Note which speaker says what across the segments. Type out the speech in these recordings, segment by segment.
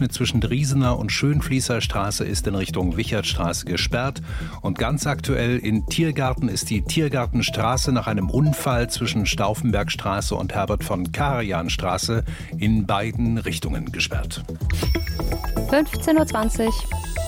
Speaker 1: Abschnitt zwischen Driesener und Schönfließer Straße ist in Richtung Wichertstraße gesperrt. Und ganz aktuell in Tiergarten ist die Tiergartenstraße nach einem Unfall zwischen Stauffenbergstraße und Herbert von Karajan Straße in beiden Richtungen gesperrt.
Speaker 2: 15:20 Uhr.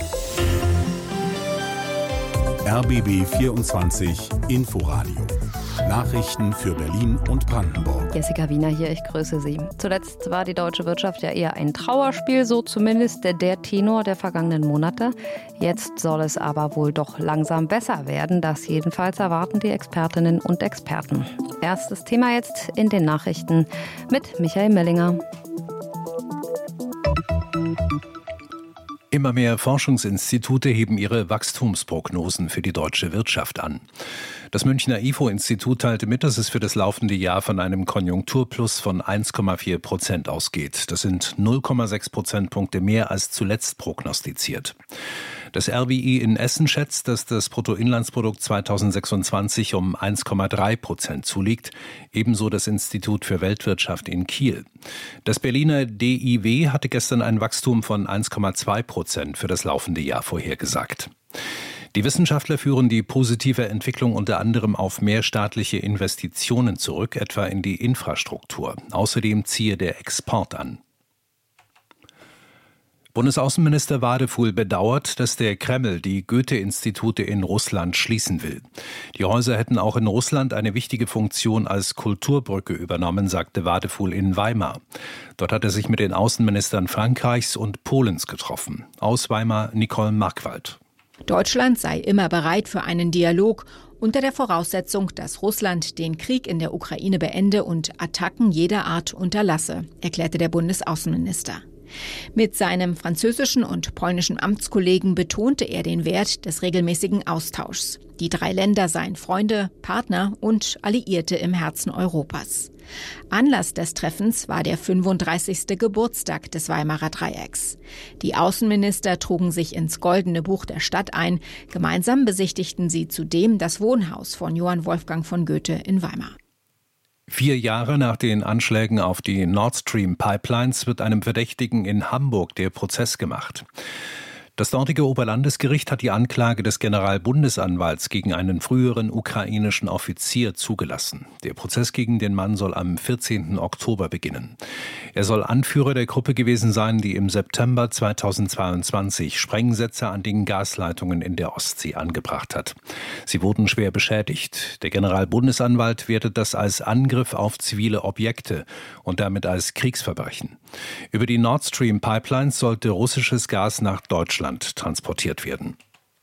Speaker 3: RBB 24 Inforadio. Nachrichten für Berlin und Brandenburg.
Speaker 2: Jessica Wiener hier, ich grüße Sie. Zuletzt war die deutsche Wirtschaft ja eher ein Trauerspiel, so zumindest der Tenor der vergangenen Monate. Jetzt soll es aber wohl doch langsam besser werden. Das jedenfalls erwarten die Expertinnen und Experten. Erstes Thema jetzt in den Nachrichten mit Michael Mellinger.
Speaker 1: Immer mehr Forschungsinstitute heben ihre Wachstumsprognosen für die deutsche Wirtschaft an. Das Münchner IFO-Institut teilte mit, dass es für das laufende Jahr von einem Konjunkturplus von 1,4% ausgeht. Das sind 0,6 Prozentpunkte mehr als zuletzt prognostiziert. Das RWI in Essen schätzt, dass das Bruttoinlandsprodukt 2026 um 1,3% zuliegt, ebenso das Institut für Weltwirtschaft in Kiel. Das Berliner DIW hatte gestern ein Wachstum von 1,2% für das laufende Jahr vorhergesagt. Die Wissenschaftler führen die positive Entwicklung unter anderem auf mehr staatliche Investitionen zurück, etwa in die Infrastruktur. Außerdem ziehe der Export an. Bundesaußenminister Wadefuhl bedauert, dass der Kreml die Goethe-Institute in Russland schließen will. Die Häuser hätten auch in Russland eine wichtige Funktion als Kulturbrücke übernommen, sagte Wadefuhl in Weimar. Dort hat er sich mit den Außenministern Frankreichs und Polens getroffen. Aus Weimar Nicole Markwald.
Speaker 4: Deutschland sei immer bereit für einen Dialog, unter der Voraussetzung, dass Russland den Krieg in der Ukraine beende und Attacken jeder Art unterlasse, erklärte der Bundesaußenminister. Mit seinem französischen und polnischen Amtskollegen betonte er den Wert des regelmäßigen Austauschs. Die drei Länder seien Freunde, Partner und Alliierte im Herzen Europas. Anlass des Treffens war der 35. Geburtstag des Weimarer Dreiecks. Die Außenminister trugen sich ins Goldene Buch der Stadt ein. Gemeinsam besichtigten sie zudem das Wohnhaus von Johann Wolfgang von Goethe in Weimar.
Speaker 1: 4 Jahre nach den Anschlägen auf die Nord Stream Pipelines wird einem Verdächtigen in Hamburg der Prozess gemacht. Das dortige Oberlandesgericht hat die Anklage des Generalbundesanwalts gegen einen früheren ukrainischen Offizier zugelassen. Der Prozess gegen den Mann soll am 14. Oktober beginnen. Er soll Anführer der Gruppe gewesen sein, die im September 2022 Sprengsätze an den Gasleitungen in der Ostsee angebracht hat. Sie wurden schwer beschädigt. Der Generalbundesanwalt wertet das als Angriff auf zivile Objekte und damit als Kriegsverbrechen. Über die Nord Stream Pipelines sollte russisches Gas nach Deutschland transportiert werden.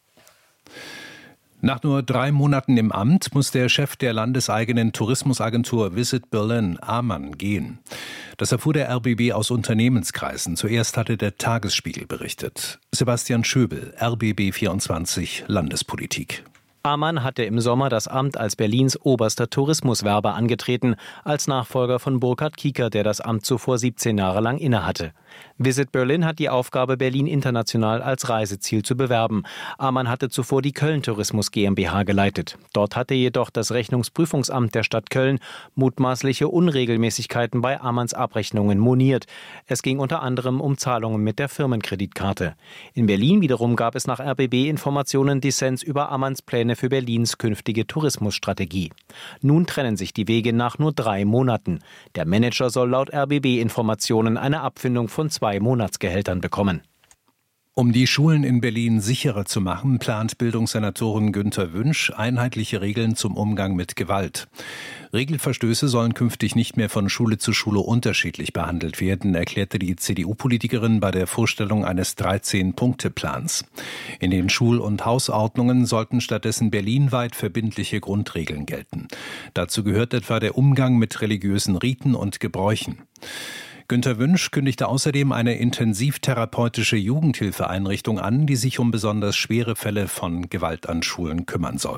Speaker 1: Nach nur 3 Monaten im Amt muss der Chef der landeseigenen Tourismusagentur Visit Berlin, Amann, gehen. Das erfuhr der RBB aus Unternehmenskreisen. Zuerst hatte der Tagesspiegel berichtet. Sebastian Schöbel, RBB 24 Landespolitik.
Speaker 5: Amann hatte im Sommer das Amt als Berlins oberster Tourismuswerber angetreten, als Nachfolger von Burkhard Kieker, der das Amt zuvor 17 Jahre lang innehatte. Visit Berlin hat die Aufgabe, Berlin international als Reiseziel zu bewerben. Amann hatte zuvor die Köln Tourismus GmbH geleitet. Dort hatte jedoch das Rechnungsprüfungsamt der Stadt Köln mutmaßliche Unregelmäßigkeiten bei Amanns Abrechnungen moniert. Es ging unter anderem um Zahlungen mit der Firmenkreditkarte. In Berlin wiederum gab es nach RBB-Informationen Dissens über Amanns Pläne für Berlins künftige Tourismusstrategie. Nun trennen sich die Wege nach nur 3 Monaten. Der Manager soll laut RBB-Informationen eine Abfindung von 2 Monatsgehältern bekommen.
Speaker 1: Um die Schulen in Berlin sicherer zu machen, plant Bildungssenatorin Günther Wünsch einheitliche Regeln zum Umgang mit Gewalt. Regelverstöße sollen künftig nicht mehr von Schule zu Schule unterschiedlich behandelt werden, erklärte die CDU-Politikerin bei der Vorstellung eines 13-Punkte-Plans. In den Schul- und Hausordnungen sollten stattdessen berlinweit verbindliche Grundregeln gelten. Dazu gehört etwa der Umgang mit religiösen Riten und Gebräuchen. Günther Wünsch kündigte außerdem eine intensivtherapeutische Jugendhilfeeinrichtung an, die sich um besonders schwere Fälle von Gewalt an Schulen kümmern soll.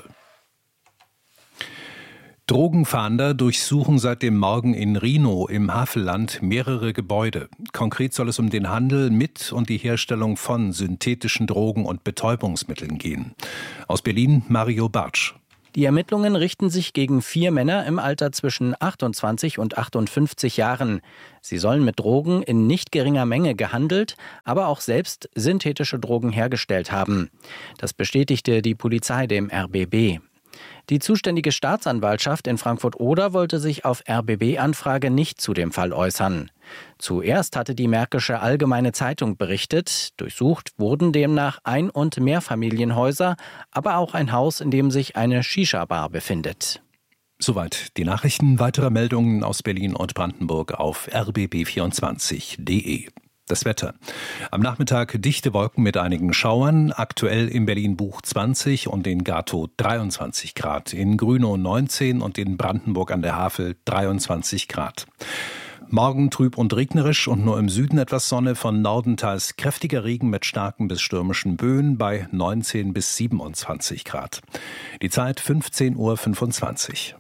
Speaker 1: Drogenfahnder durchsuchen seit dem Morgen in Rhinow im Havelland mehrere Gebäude. Konkret soll es um den Handel mit und die Herstellung von synthetischen Drogen und Betäubungsmitteln gehen. Aus Berlin Mario Bartsch.
Speaker 6: Die Ermittlungen richten sich gegen 4 Männer im Alter zwischen 28 und 58 Jahren. Sie sollen mit Drogen in nicht geringer Menge gehandelt, aber auch selbst synthetische Drogen hergestellt haben. Das bestätigte die Polizei dem RBB. Die zuständige Staatsanwaltschaft in Frankfurt-Oder wollte sich auf RBB-Anfrage nicht zu dem Fall äußern. Zuerst hatte die Märkische Allgemeine Zeitung berichtet. Durchsucht wurden demnach Ein- und Mehrfamilienhäuser, aber auch ein Haus, in dem sich eine Shisha-Bar befindet.
Speaker 1: Soweit die Nachrichten. Weitere Meldungen aus Berlin und Brandenburg auf rbb24.de. Das Wetter. Am Nachmittag dichte Wolken mit einigen Schauern. Aktuell in Berlin-Buch 20 und in Gatow 23 Grad. In Grünow 19 und in Brandenburg an der Havel 23 Grad. Morgen trüb und regnerisch und nur im Süden etwas Sonne. Von Norden teils kräftiger Regen mit starken bis stürmischen Böen bei 19 bis 27 Grad. Die Zeit 15:25 Uhr.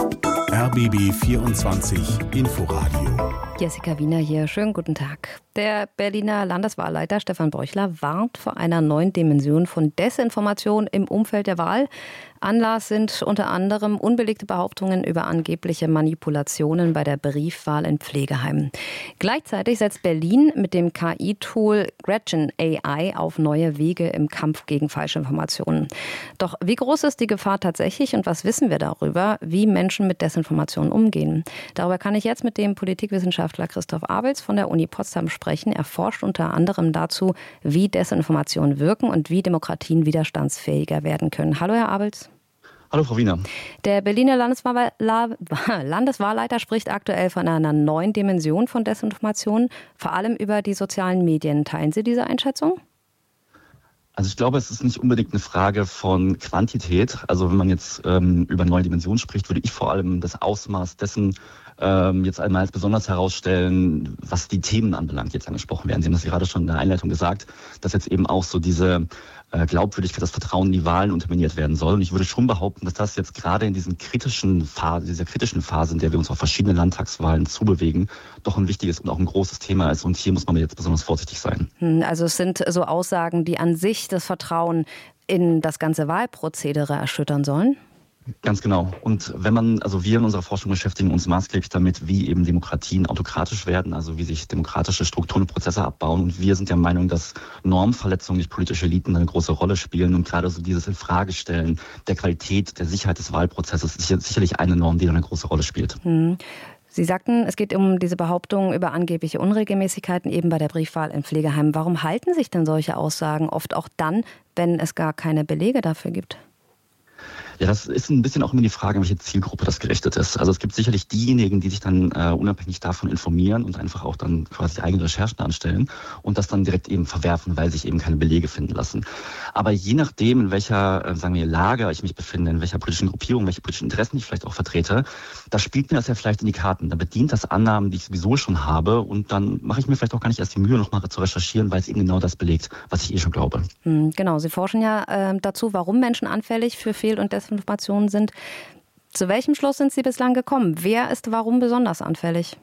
Speaker 3: RBB 24 Inforadio.
Speaker 2: Jessica Wiener hier. Schönen guten Tag. Der Berliner Landeswahlleiter Stefan Bräuchler warnt vor einer neuen Dimension von Desinformation im Umfeld der Wahl. Anlass sind unter anderem unbelegte Behauptungen über angebliche Manipulationen bei der Briefwahl in Pflegeheimen. Gleichzeitig setzt Berlin mit dem KI-Tool Gretchen AI auf neue Wege im Kampf gegen Falschinformationen. Doch wie groß ist die Gefahr tatsächlich und was wissen wir darüber, wie Menschen mit Desinformationen umgehen? Darüber kann ich jetzt mit dem Politikwissenschaftler Christoph Abels von der Uni Potsdam sprechen. Er forscht unter anderem dazu, wie Desinformationen wirken und wie Demokratien widerstandsfähiger werden können. Hallo, Herr Abels.
Speaker 7: Hallo, Frau Wiener.
Speaker 2: Der Berliner Landeswahlleiter spricht aktuell von einer neuen Dimension von Desinformation, vor allem über die sozialen Medien. Teilen Sie diese Einschätzung?
Speaker 7: Also ich glaube, es ist nicht unbedingt eine Frage von Quantität. Also wenn man jetzt über neue Dimensionen spricht, würde ich vor allem das Ausmaß dessen jetzt einmal als besonders herausstellen, was die Themen anbelangt, die jetzt angesprochen werden. Sie haben das gerade schon in der Einleitung gesagt, dass jetzt eben auch so diese Glaubwürdigkeit, das Vertrauen in die Wahlen unterminiert werden soll. Und ich würde schon behaupten, dass das jetzt gerade in dieser kritischen Phase, in der wir uns auf verschiedene Landtagswahlen zubewegen, doch ein wichtiges und auch ein großes Thema ist. Und hier muss man jetzt besonders vorsichtig sein.
Speaker 2: Also es sind so Aussagen, die an sich das Vertrauen in das ganze Wahlprozedere erschüttern sollen?
Speaker 7: Ganz genau. Und wir in unserer Forschung beschäftigen uns maßgeblich damit, wie eben Demokratien autokratisch werden, also wie sich demokratische Strukturen und Prozesse abbauen. Und wir sind der Meinung, dass Normverletzungen durch politische Eliten eine große Rolle spielen. Und gerade so dieses Infragestellen der Qualität, der Sicherheit des Wahlprozesses ist sicherlich eine Norm, die da eine große Rolle spielt.
Speaker 2: Sie sagten, es geht um diese Behauptungen über angebliche Unregelmäßigkeiten eben bei der Briefwahl in Pflegeheimen. Warum halten sich denn solche Aussagen oft auch dann, wenn es gar keine Belege dafür gibt?
Speaker 7: Ja, das ist ein bisschen auch immer die Frage, an welche Zielgruppe das gerichtet ist. Also es gibt sicherlich diejenigen, die sich dann unabhängig davon informieren und einfach auch dann quasi eigene Recherchen anstellen und das dann direkt eben verwerfen, weil sich eben keine Belege finden lassen. Aber je nachdem, in welcher, Lager ich mich befinde, in welcher politischen Gruppierung, welche politischen Interessen ich vielleicht auch vertrete, da spielt mir das ja vielleicht in die Karten. Da bedient das Annahmen, die ich sowieso schon habe und dann mache ich mir vielleicht auch gar nicht erst die Mühe, nochmal zu recherchieren, weil es eben genau das belegt, was ich schon glaube.
Speaker 2: Genau, Sie forschen ja dazu, warum Menschen anfällig für Fehl- und Desinformationen sind. Zu welchem Schluss sind Sie bislang gekommen? Wer ist warum besonders anfällig?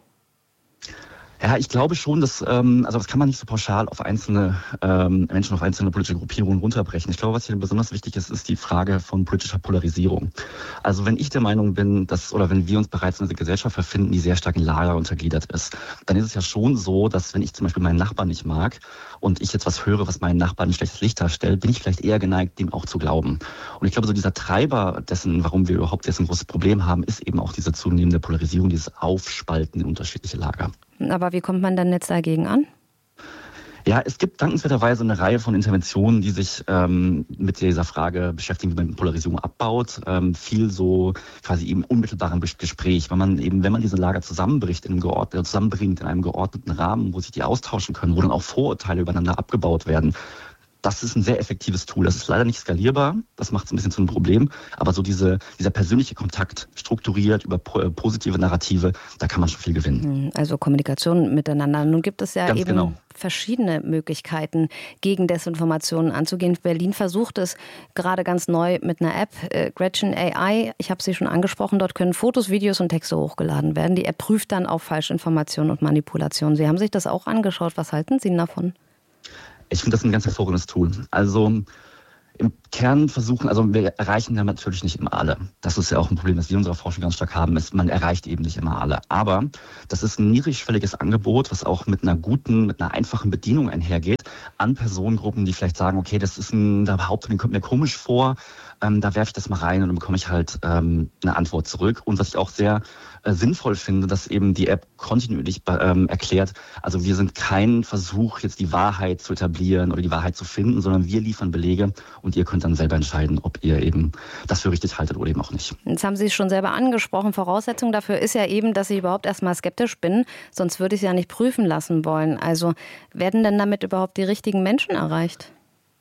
Speaker 7: Ja, ich glaube schon, dass das kann man nicht so pauschal auf einzelne Menschen, auf einzelne politische Gruppierungen runterbrechen. Ich glaube, was hier besonders wichtig ist, ist die Frage von politischer Polarisierung. Also wenn ich der Meinung bin, wenn wir uns bereits in einer Gesellschaft befinden, die sehr stark in Lager untergliedert ist, dann ist es ja schon so, dass wenn ich zum Beispiel meinen Nachbarn nicht mag und ich jetzt was höre, was meinen Nachbarn ein schlechtes Licht darstellt, bin ich vielleicht eher geneigt, dem auch zu glauben. Und ich glaube, so dieser Treiber dessen, warum wir überhaupt jetzt ein großes Problem haben, ist eben auch diese zunehmende Polarisierung, dieses Aufspalten in unterschiedliche Lager.
Speaker 2: Aber wie kommt man denn jetzt dagegen an?
Speaker 7: Ja, es gibt dankenswerterweise eine Reihe von Interventionen, die sich mit dieser Frage beschäftigen, wie man Polarisierung abbaut. Viel so quasi im unmittelbaren Gespräch, wenn man diese Lager zusammenbringt in einem geordneten Rahmen, wo sich die austauschen können, wo dann auch Vorurteile übereinander abgebaut werden. Das ist ein sehr effektives Tool. Das ist leider nicht skalierbar. Das macht es ein bisschen zu einem Problem. Aber so dieser persönliche Kontakt, strukturiert über positive Narrative, da kann man schon viel gewinnen. Also Kommunikation miteinander. Nun gibt es ja verschiedene Möglichkeiten, gegen Desinformationen anzugehen. Berlin versucht es gerade ganz neu mit einer App, Gretchen AI. Ich habe sie schon angesprochen. Dort können Fotos, Videos und Texte hochgeladen werden. Die App prüft dann auf Falschinformationen und Manipulationen. Sie haben sich das auch angeschaut. Was halten Sie davon? Ich finde das ein ganz hervorragendes Tool. Also Kern versuchen, also wir erreichen ja natürlich nicht immer alle. Das ist ja auch ein Problem, das wir in unserer Forschung ganz stark haben, ist, man erreicht eben nicht immer alle. Aber das ist ein niedrigschwelliges Angebot, was auch mit einer einfachen Bedienung einhergeht, an Personengruppen, die vielleicht sagen, okay, der Haupttermin kommt mir komisch vor, da werfe ich das mal rein und dann bekomme ich halt eine Antwort zurück. Und was ich auch sehr sinnvoll finde, dass eben die App kontinuierlich erklärt, also wir sind kein Versuch, jetzt die Wahrheit zu etablieren oder die Wahrheit zu finden, sondern wir liefern Belege und ihr könnt dann selber entscheiden, ob ihr eben das für richtig haltet oder eben auch nicht.
Speaker 2: Jetzt haben Sie es schon selber angesprochen. Voraussetzung dafür ist ja eben, dass ich überhaupt erstmal skeptisch bin, sonst würde ich es ja nicht prüfen lassen wollen. Also werden denn damit überhaupt die richtigen Menschen erreicht?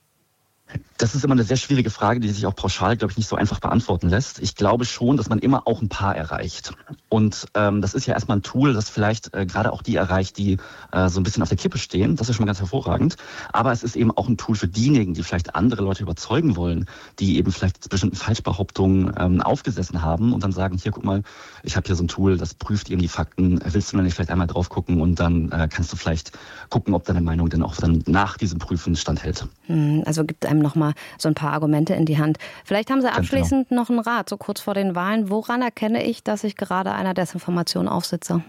Speaker 7: Das ist immer eine sehr schwierige Frage, die sich auch pauschal, glaube ich, nicht so einfach beantworten lässt. Ich glaube schon, dass man immer auch ein paar erreicht. Und das ist ja erstmal ein Tool, das vielleicht gerade auch die erreicht, die so ein bisschen auf der Kippe stehen. Das ist schon mal ganz hervorragend. Aber es ist eben auch ein Tool für diejenigen, die vielleicht andere Leute überzeugen wollen, die eben vielleicht bestimmten Falschbehauptungen aufgesessen haben und dann sagen, hier, guck mal, ich habe hier so ein Tool, das prüft eben die Fakten. Willst du dann nicht vielleicht einmal drauf gucken und dann kannst du vielleicht gucken, ob deine Meinung dann auch dann nach diesem Prüfen standhält.
Speaker 2: Also gibt einem noch mal so ein paar Argumente in die Hand. Vielleicht haben Sie abschließend noch einen Rat, so kurz vor den Wahlen. Woran erkenne ich, dass ich gerade einer Desinformation aufsitze?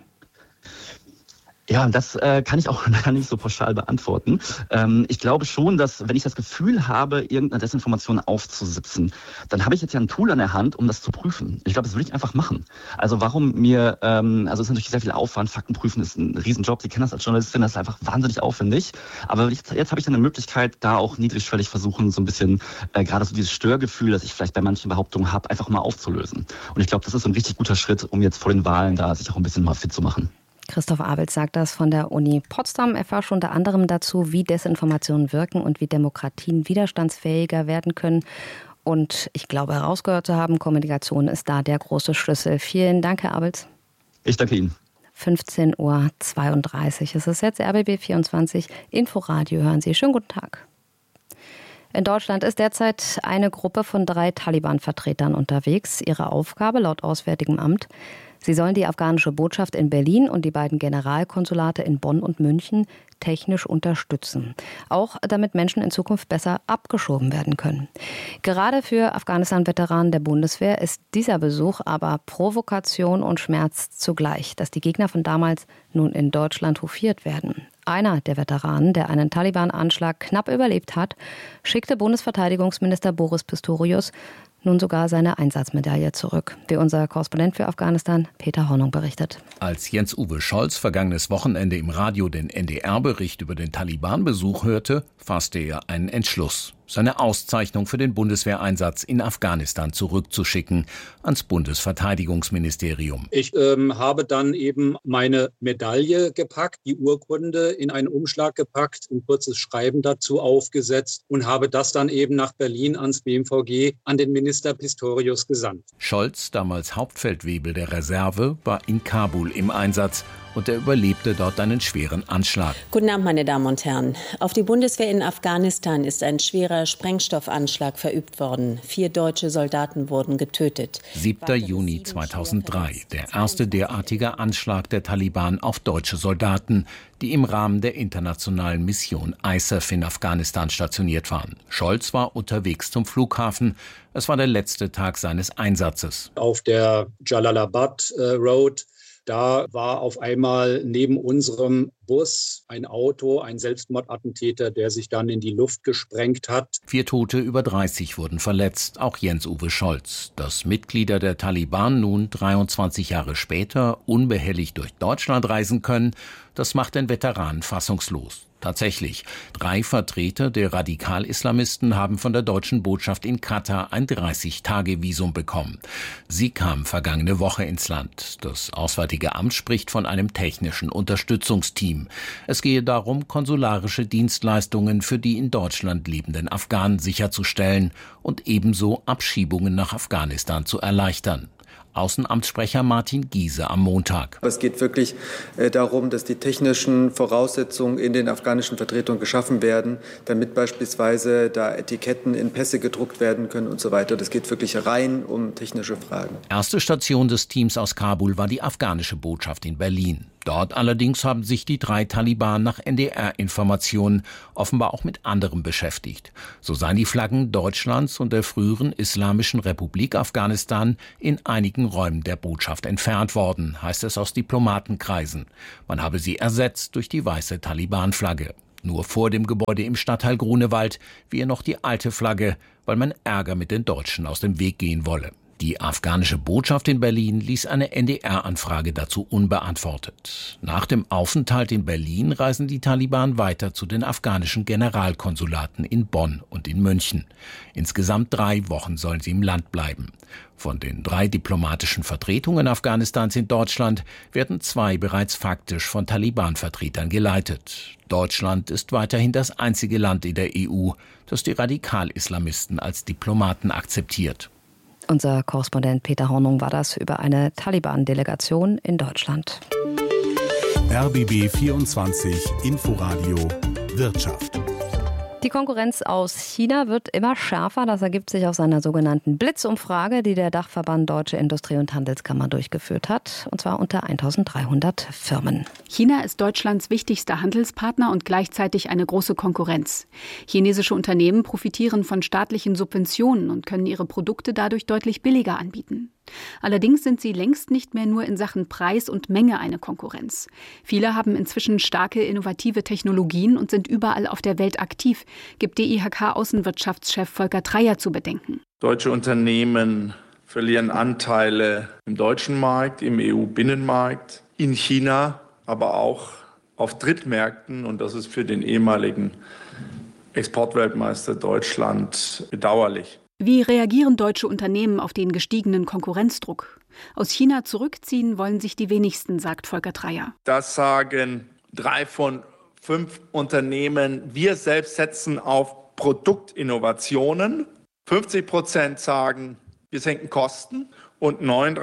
Speaker 7: Ja, das kann ich auch gar nicht so pauschal beantworten. Ich glaube schon, dass wenn ich das Gefühl habe, irgendeine Desinformation aufzusitzen, dann habe ich jetzt ja ein Tool an der Hand, um das zu prüfen. Ich glaube, das würde ich einfach machen. Also warum mir, also es ist natürlich sehr viel Aufwand, Fakten prüfen ist ein Riesenjob, Sie kennen das als Journalistin, das ist einfach wahnsinnig aufwendig. Aber jetzt habe ich eine Möglichkeit, da auch niedrigschwellig versuchen, so ein bisschen gerade so dieses Störgefühl, das ich vielleicht bei manchen Behauptungen habe, einfach mal aufzulösen. Und ich glaube, das ist so ein richtig guter Schritt, um jetzt vor den Wahlen da sich auch ein bisschen mal fit zu machen.
Speaker 2: Christoph Abels sagt das von der Uni Potsdam. Er forscht unter anderem dazu, wie Desinformationen wirken und wie Demokratien widerstandsfähiger werden können. Und ich glaube, herausgehört zu haben, Kommunikation ist da der große Schlüssel. Vielen Dank, Herr Abels.
Speaker 7: Ich danke Ihnen.
Speaker 2: 15:32 Uhr. Es ist jetzt RBB 24 Inforadio. Hören Sie. Schönen guten Tag. In Deutschland ist derzeit eine Gruppe von 3 Taliban-Vertretern unterwegs. Ihre Aufgabe laut Auswärtigem Amt: Sie sollen die afghanische Botschaft in Berlin und die beiden Generalkonsulate in Bonn und München technisch unterstützen. Auch damit Menschen in Zukunft besser abgeschoben werden können. Gerade für Afghanistan-Veteranen der Bundeswehr ist dieser Besuch aber Provokation und Schmerz zugleich, dass die Gegner von damals nun in Deutschland hofiert werden. Einer der Veteranen, der einen Taliban-Anschlag knapp überlebt hat, schickte Bundesverteidigungsminister Boris Pistorius nun sogar seine Einsatzmedaille zurück, wie unser Korrespondent für Afghanistan Peter Hornung berichtet.
Speaker 8: Als Jens-Uwe Scholz vergangenes Wochenende im Radio den NDR-Bericht über den Taliban-Besuch hörte, fasste er einen Entschluss: seine Auszeichnung für den Bundeswehreinsatz in Afghanistan zurückzuschicken ans Bundesverteidigungsministerium.
Speaker 9: Ich habe dann eben meine Medaille gepackt, die Urkunde in einen Umschlag gepackt, ein kurzes Schreiben dazu aufgesetzt und habe das dann eben nach Berlin ans BMVG an den Minister Pistorius gesandt.
Speaker 8: Scholz, damals Hauptfeldwebel der Reserve, war in Kabul im Einsatz und er überlebte dort einen schweren Anschlag.
Speaker 10: Guten Abend, meine Damen und Herren. Auf die Bundeswehr in Afghanistan ist ein schwerer Sprengstoffanschlag verübt worden. 4 deutsche Soldaten wurden getötet.
Speaker 8: 7. Juni 2003, der erste derartige Anschlag der Taliban auf deutsche Soldaten, die im Rahmen der internationalen Mission ISAF in Afghanistan stationiert waren. Scholz war unterwegs zum Flughafen. Es war der letzte Tag seines Einsatzes.
Speaker 9: Auf der Jalalabad Road, da war auf einmal neben unserem Bus ein Auto, ein Selbstmordattentäter, der sich dann in die Luft gesprengt hat.
Speaker 8: 4 Tote, über 30 wurden verletzt, auch Jens-Uwe Scholz. Dass Mitglieder der Taliban nun 23 Jahre später unbehelligt durch Deutschland reisen können, das macht den Veteranen fassungslos. Tatsächlich, 3 Vertreter der Radikal-Islamisten haben von der deutschen Botschaft in Katar ein 30-Tage-Visum bekommen. Sie kamen vergangene Woche ins Land. Das Auswärtige Amt spricht von einem technischen Unterstützungsteam. Es gehe darum, konsularische Dienstleistungen für die in Deutschland lebenden Afghanen sicherzustellen und ebenso Abschiebungen nach Afghanistan zu erleichtern. Außenamtssprecher Martin Giese am Montag.
Speaker 11: Es geht wirklich darum, dass die technischen Voraussetzungen in den afghanischen Vertretungen geschaffen werden, damit beispielsweise da Etiketten in Pässe gedruckt werden können und so weiter. Das geht wirklich rein um technische Fragen.
Speaker 8: Erste Station des Teams aus Kabul war die afghanische Botschaft in Berlin. Dort allerdings haben sich die 3 Taliban nach NDR-Informationen offenbar auch mit anderem beschäftigt. So seien die Flaggen Deutschlands und der früheren Islamischen Republik Afghanistan in einigen Räumen der Botschaft entfernt worden, heißt es aus Diplomatenkreisen. Man habe sie ersetzt durch die weiße Taliban-Flagge. Nur vor dem Gebäude im Stadtteil Grunewald wehe noch die alte Flagge, weil man Ärger mit den Deutschen aus dem Weg gehen wolle. Die afghanische Botschaft in Berlin ließ eine NDR-Anfrage dazu unbeantwortet. Nach dem Aufenthalt in Berlin reisen die Taliban weiter zu den afghanischen Generalkonsulaten in Bonn und in München. Insgesamt 3 Wochen sollen sie im Land bleiben. Von den 3 diplomatischen Vertretungen Afghanistans in Deutschland werden 2 bereits faktisch von Taliban-Vertretern geleitet. Deutschland ist weiterhin das einzige Land in der EU, das die Radikal-Islamisten als Diplomaten akzeptiert.
Speaker 2: Unser Korrespondent Peter Hornung war das über eine Taliban-Delegation in Deutschland.
Speaker 3: RBB 24 Inforadio Wirtschaft.
Speaker 2: Die Konkurrenz aus China wird immer schärfer. Das ergibt sich aus einer sogenannten Blitzumfrage, die der Dachverband Deutsche Industrie- und Handelskammer durchgeführt hat. Und zwar unter 1300 Firmen.
Speaker 12: China ist Deutschlands wichtigster Handelspartner und gleichzeitig eine große Konkurrenz. Chinesische Unternehmen profitieren von staatlichen Subventionen und können ihre Produkte dadurch deutlich billiger anbieten. Allerdings sind sie längst nicht mehr nur in Sachen Preis und Menge eine Konkurrenz. Viele haben inzwischen starke innovative Technologien und sind überall auf der Welt aktiv, gibt DIHK-Außenwirtschaftschef Volker Treyer zu bedenken.
Speaker 13: Deutsche Unternehmen verlieren Anteile im deutschen Markt, im EU-Binnenmarkt, in China, aber auch auf Drittmärkten. Und das ist für den ehemaligen Exportweltmeister Deutschland bedauerlich.
Speaker 12: Wie reagieren deutsche Unternehmen auf den gestiegenen Konkurrenzdruck? Aus China zurückziehen wollen sich die wenigsten, sagt Volker Treyer.
Speaker 13: Das sagen 3 von 5 Unternehmen. Wir selbst setzen auf Produktinnovationen. 50% sagen, wir senken Kosten. Und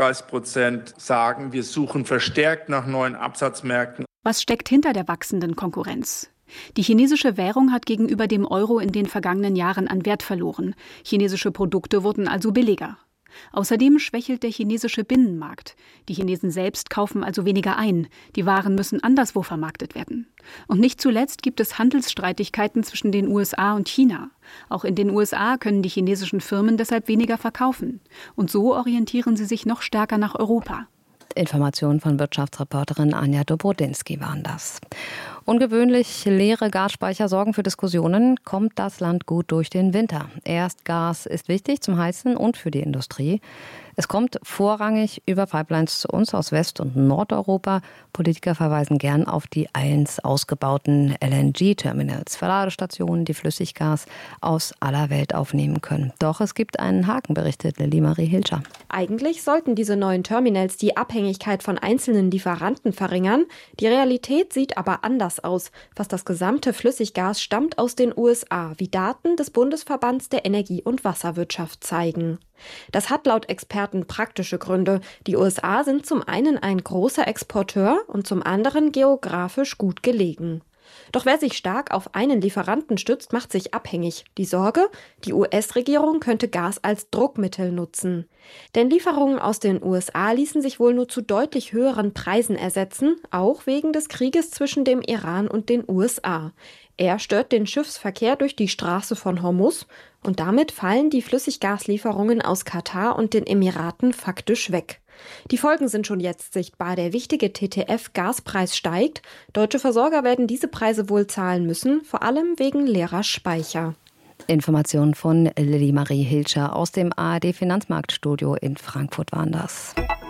Speaker 13: 39% sagen, wir suchen verstärkt nach neuen Absatzmärkten.
Speaker 12: Was steckt hinter der wachsenden Konkurrenz? Die chinesische Währung hat gegenüber dem Euro in den vergangenen Jahren an Wert verloren. Chinesische Produkte wurden also billiger. Außerdem schwächelt der chinesische Binnenmarkt. Die Chinesen selbst kaufen also weniger ein. Die Waren müssen anderswo vermarktet werden. Und nicht zuletzt gibt es Handelsstreitigkeiten zwischen den USA und China. Auch in den USA können die chinesischen Firmen deshalb weniger verkaufen. Und so orientieren sie sich noch stärker nach Europa.
Speaker 2: Informationen von Wirtschaftsreporterin Anja Dobrodinsky waren das. Ungewöhnlich leere Gasspeicher sorgen für Diskussionen. Kommt das Land gut durch den Winter? Gas ist wichtig zum Heizen und für die Industrie. Es kommt vorrangig über Pipelines zu uns aus West- und Nordeuropa. Politiker verweisen gern auf die eilends ausgebauten LNG-Terminals, Verladestationen, die Flüssiggas aus aller Welt aufnehmen können. Doch es gibt einen Haken, berichtet Lili Marie Hilscher.
Speaker 14: Eigentlich sollten diese neuen Terminals die Abhängigkeit von einzelnen Lieferanten verringern. Die Realität sieht aber anders aus. Fast das gesamte Flüssiggas stammt aus den USA, wie Daten des Bundesverbands der Energie- und Wasserwirtschaft zeigen. Das hat laut Experten praktische Gründe. Die USA sind zum einen ein großer Exporteur und zum anderen geografisch gut gelegen. Doch wer sich stark auf einen Lieferanten stützt, macht sich abhängig. Die Sorge, die US-Regierung könnte Gas als Druckmittel nutzen. Denn Lieferungen aus den USA ließen sich wohl nur zu deutlich höheren Preisen ersetzen, auch wegen des Krieges zwischen dem Iran und den USA. Er stört den Schiffsverkehr durch die Straße von Hormuz und damit fallen die Flüssiggaslieferungen aus Katar und den Emiraten faktisch weg. Die Folgen sind schon jetzt sichtbar. Der wichtige TTF-Gaspreis steigt. Deutsche Versorger werden diese Preise wohl zahlen müssen, vor allem wegen leerer Speicher.
Speaker 2: Informationen von Lili Marie Hilscher aus dem ARD-Finanzmarktstudio in Frankfurt waren das.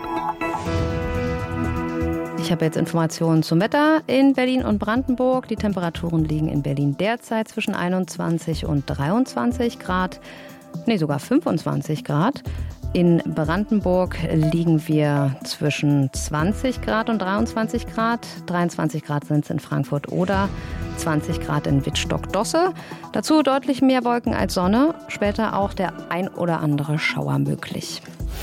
Speaker 2: Ich habe jetzt Informationen zum Wetter in Berlin und Brandenburg. Die Temperaturen liegen in Berlin derzeit zwischen 21 und 23 Grad. Sogar 25 Grad. In Brandenburg liegen wir zwischen 20 Grad und 23 Grad. 23 Grad sind es in Frankfurt oder 20 Grad in Wittstock-Dosse. Dazu deutlich mehr Wolken als Sonne. Später auch der ein oder andere Schauer möglich.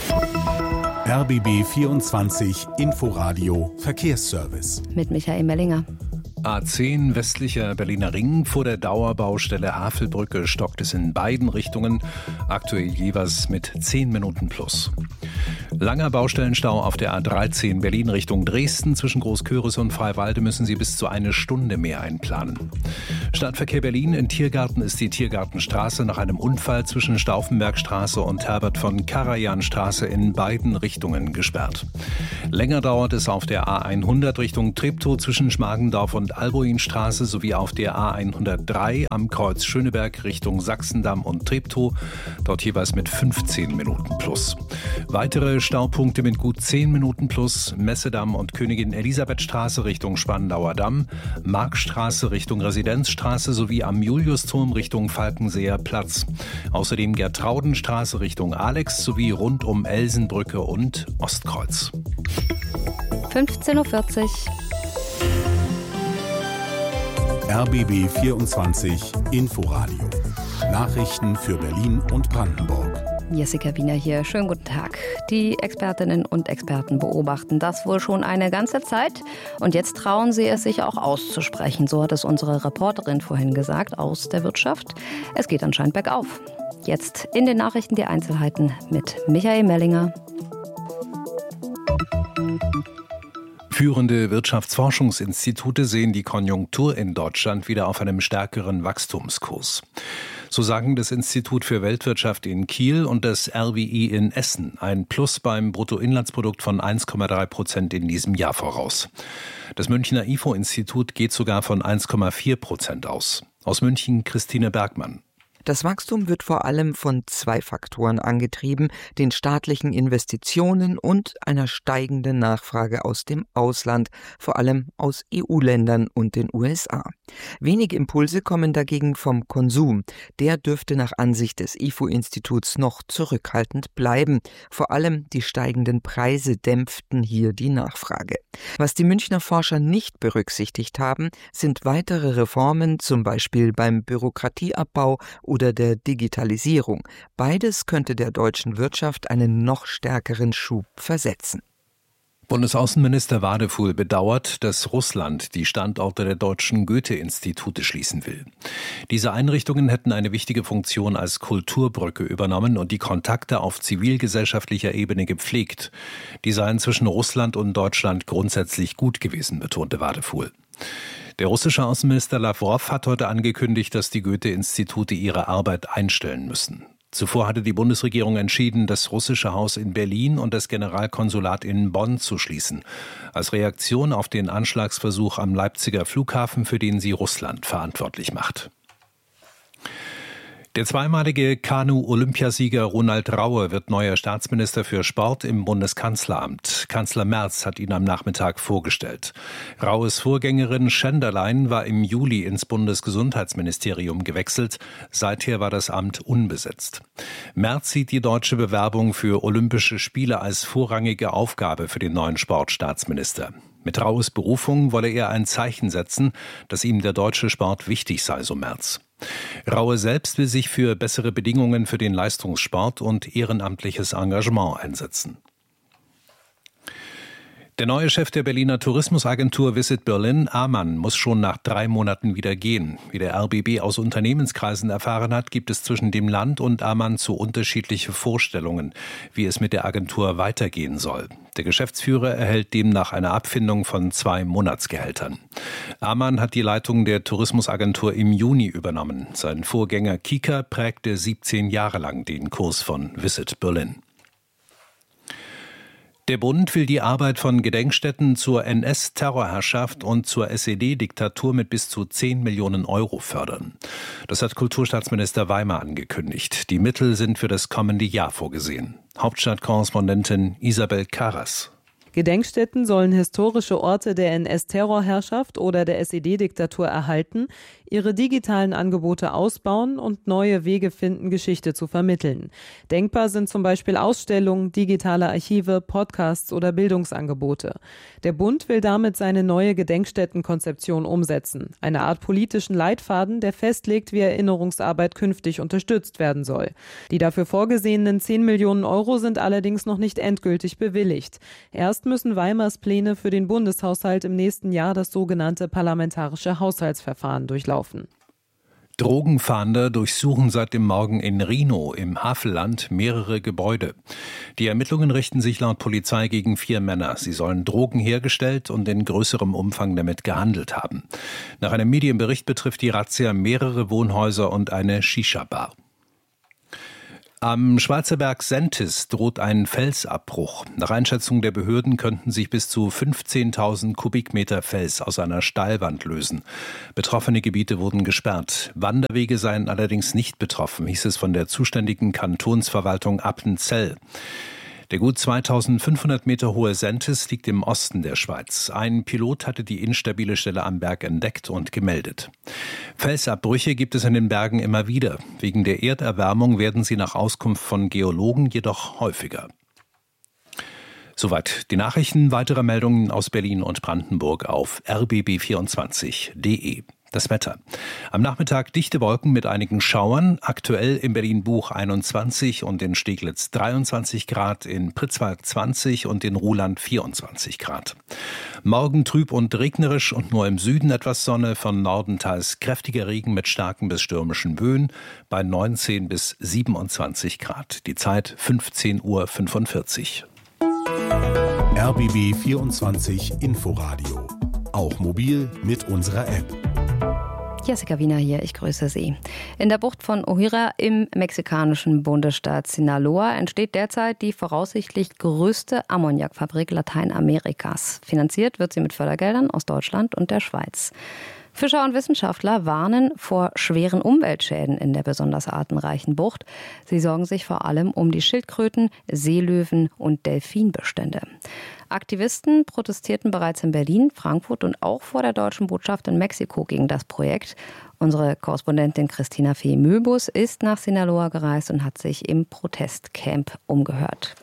Speaker 3: RBB 24 Inforadio Verkehrsservice.
Speaker 2: Mit Michael Mellinger.
Speaker 1: A10 westlicher Berliner Ring vor der Dauerbaustelle Havelbrücke stockt es in beiden Richtungen, aktuell jeweils mit 10 Minuten plus. Langer Baustellenstau auf der A13 Berlin Richtung Dresden. Zwischen Großköris und Freiwalde müssen Sie bis zu eine Stunde mehr einplanen. Stadtverkehr Berlin. In Tiergarten ist die Tiergartenstraße nach einem Unfall zwischen Stauffenbergstraße und Herbert von Karajan-Straße in beiden Richtungen gesperrt. Länger dauert es auf der A100 Richtung Treptow zwischen Schmargendorf und Albuinstraße sowie auf der A103 am Kreuz Schöneberg Richtung Sachsendamm und Treptow. Dort jeweils mit 15 Minuten plus. Weitere Staupunkte mit gut 10 Minuten plus: Messedamm und Königin Elisabethstraße Richtung Spandauer Damm, Markstraße Richtung Residenzstraße sowie am Juliusturm Richtung Falkenseer Platz. Außerdem Gertraudenstraße Richtung Alex sowie rund um Elsenbrücke und Ostkreuz.
Speaker 2: 15.40 Uhr.
Speaker 3: RBB 24 Inforadio. Nachrichten für Berlin und Brandenburg.
Speaker 2: Jessica Wiener hier. Schönen guten Tag. Die Expertinnen und Experten beobachten das wohl schon eine ganze Zeit. Und jetzt trauen sie es sich auch auszusprechen. So hat es unsere Reporterin vorhin gesagt aus der Wirtschaft. Es geht anscheinend bergauf. Jetzt in den Nachrichten die Einzelheiten mit Michael Mellinger.
Speaker 1: Führende Wirtschaftsforschungsinstitute sehen die Konjunktur in Deutschland wieder auf einem stärkeren Wachstumskurs. So sagen das Institut für Weltwirtschaft in Kiel und das RWI in Essen ein Plus beim Bruttoinlandsprodukt von 1,3% in diesem Jahr voraus. Das Münchner IFO-Institut geht sogar von 1,4% aus. Aus München Christine Bergmann.
Speaker 15: Das Wachstum wird vor allem von zwei Faktoren angetrieben: den staatlichen Investitionen und einer steigenden Nachfrage aus dem Ausland, vor allem aus EU-Ländern und den USA. Wenige Impulse kommen dagegen vom Konsum. Der dürfte nach Ansicht des IFO-Instituts noch zurückhaltend bleiben. Vor allem die steigenden Preise dämpften hier die Nachfrage. Was die Münchner Forscher nicht berücksichtigt haben, sind weitere Reformen, zum Beispiel beim Bürokratieabbau oder der Digitalisierung. Beides könnte der deutschen Wirtschaft einen noch stärkeren Schub versetzen.
Speaker 1: Bundesaußenminister Wadefuhl bedauert, dass Russland die Standorte der deutschen Goethe-Institute schließen will. Diese Einrichtungen hätten eine wichtige Funktion als Kulturbrücke übernommen und die Kontakte auf zivilgesellschaftlicher Ebene gepflegt. Die seien zwischen Russland und Deutschland grundsätzlich gut gewesen, betonte Wadefuhl. Der russische Außenminister Lawrow hat heute angekündigt, dass die Goethe-Institute ihre Arbeit einstellen müssen. Zuvor hatte die Bundesregierung entschieden, das russische Haus in Berlin und das Generalkonsulat in Bonn zu schließen, als Reaktion auf den Anschlagsversuch am Leipziger Flughafen, für den sie Russland verantwortlich macht. Der zweimalige Kanu-Olympiasieger Ronald Raue wird neuer Staatsminister für Sport im Bundeskanzleramt. Kanzler Merz hat ihn am Nachmittag vorgestellt. Raues Vorgängerin Schenderlein war im Juli ins Bundesgesundheitsministerium gewechselt. Seither war das Amt unbesetzt. Merz sieht die deutsche Bewerbung für Olympische Spiele als vorrangige Aufgabe für den neuen Sportstaatsminister. Mit Raues Berufung wolle er ein Zeichen setzen, dass ihm der deutsche Sport wichtig sei, so Merz. Raue selbst will sich für bessere Bedingungen für den Leistungssport und ehrenamtliches Engagement einsetzen. Der neue Chef der Berliner Tourismusagentur Visit Berlin, Amann, muss schon nach 3 Monaten wieder gehen. Wie der RBB aus Unternehmenskreisen erfahren hat, gibt es zwischen dem Land und Amann zu unterschiedliche Vorstellungen, wie es mit der Agentur weitergehen soll. Der Geschäftsführer erhält demnach eine Abfindung von 2 Monatsgehältern. Amann hat die Leitung der Tourismusagentur im Juni übernommen. Sein Vorgänger Kieker prägte 17 Jahre lang den Kurs von Visit Berlin. Der Bund will die Arbeit von Gedenkstätten zur NS-Terrorherrschaft und zur SED-Diktatur mit bis zu 10 Millionen Euro fördern. Das hat Kulturstaatsminister Weimer angekündigt. Die Mittel sind für das kommende Jahr vorgesehen. Hauptstadtkorrespondentin Isabel Karas.
Speaker 16: Gedenkstätten sollen historische Orte der NS-Terrorherrschaft oder der SED-Diktatur erhalten, ihre digitalen Angebote ausbauen und neue Wege finden, Geschichte zu vermitteln. Denkbar sind zum Beispiel Ausstellungen, digitale Archive, Podcasts oder Bildungsangebote. Der Bund will damit seine neue Gedenkstättenkonzeption umsetzen. Eine Art politischen Leitfaden, der festlegt, wie Erinnerungsarbeit künftig unterstützt werden soll. Die dafür vorgesehenen 10 Millionen Euro sind allerdings noch nicht endgültig bewilligt. Erst müssen Weimars Pläne für den Bundeshaushalt im nächsten Jahr das sogenannte parlamentarische Haushaltsverfahren durchlaufen.
Speaker 1: Drogenfahnder durchsuchen seit dem Morgen in Rhino im Havelland mehrere Gebäude. Die Ermittlungen richten sich laut Polizei gegen 4 Männer. Sie sollen Drogen hergestellt und in größerem Umfang damit gehandelt haben. Nach einem Medienbericht betrifft die Razzia mehrere Wohnhäuser und eine Shisha-Bar. Am Schweizer Berg Sentis droht ein Felsabbruch. Nach Einschätzung der Behörden könnten sich bis zu 15.000 Kubikmeter Fels aus einer Steilwand lösen. Betroffene Gebiete wurden gesperrt. Wanderwege seien allerdings nicht betroffen, hieß es von der zuständigen Kantonsverwaltung Appenzell. Der gut 2500 Meter hohe Sentis liegt im Osten der Schweiz. Ein Pilot hatte die instabile Stelle am Berg entdeckt und gemeldet. Felsabbrüche gibt es in den Bergen immer wieder. Wegen der Erderwärmung werden sie nach Auskunft von Geologen jedoch häufiger. Soweit die Nachrichten. Weitere Meldungen aus Berlin und Brandenburg auf rbb24.de. Das Wetter. Am Nachmittag dichte Wolken mit einigen Schauern. Aktuell in Berlin-Buch 21 und in Steglitz 23 Grad, in Pritzwalk 20 und in Ruhland 24 Grad. Morgen trüb und regnerisch und nur im Süden etwas Sonne, von Norden teils kräftiger Regen mit starken bis stürmischen Böen bei 19 bis 27 Grad. Die Zeit 15:45 Uhr.
Speaker 3: RBB 24 Inforadio. Auch mobil mit unserer App.
Speaker 2: Jessica Wiener hier, ich grüße Sie. In der Bucht von Ojira im mexikanischen Bundesstaat Sinaloa entsteht derzeit die voraussichtlich größte Ammoniakfabrik Lateinamerikas. Finanziert wird sie mit Fördergeldern aus Deutschland und der Schweiz. Fischer und Wissenschaftler warnen vor schweren Umweltschäden in der besonders artenreichen Bucht. Sie sorgen sich vor allem um die Schildkröten, Seelöwen und Delfinbestände. Aktivisten protestierten bereits in Berlin, Frankfurt und auch vor der deutschen Botschaft in Mexiko gegen das Projekt. Unsere Korrespondentin Christina Fee-Möbus ist nach Sinaloa gereist und hat sich im Protestcamp umgehört.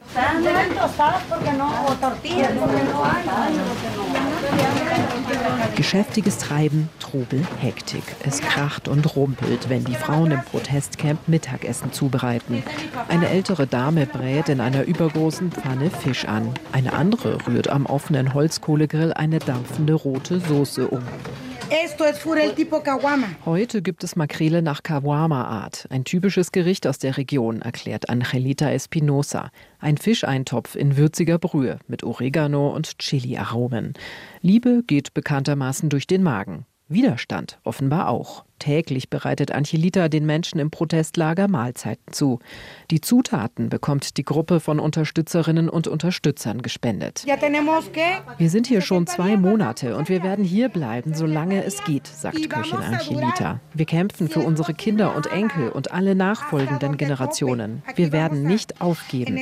Speaker 17: Geschäftiges Treiben, Trubel, Hektik. Es kracht und rumpelt, wenn die Frauen im Protestcamp Mittagessen zubereiten. Eine ältere Dame brät in einer übergroßen Pfanne Fisch an. Eine andere rührt am offenen Holzkohlegrill eine dampfende rote Soße um. Heute gibt es Makrele nach Caguama-Art, ein typisches Gericht aus der Region, erklärt Angelita Espinosa. Ein Fischeintopf in würziger Brühe mit Oregano und Chili-Aromen. Liebe geht bekanntermaßen durch den Magen. Widerstand offenbar auch. Täglich bereitet Angelita den Menschen im Protestlager Mahlzeiten zu. Die Zutaten bekommt die Gruppe von Unterstützerinnen und Unterstützern gespendet. Wir sind hier schon 2 Monate und wir werden hier bleiben, solange es geht, sagt Köchin Angelita. Wir kämpfen für unsere Kinder und Enkel und alle nachfolgenden Generationen. Wir werden nicht aufgeben.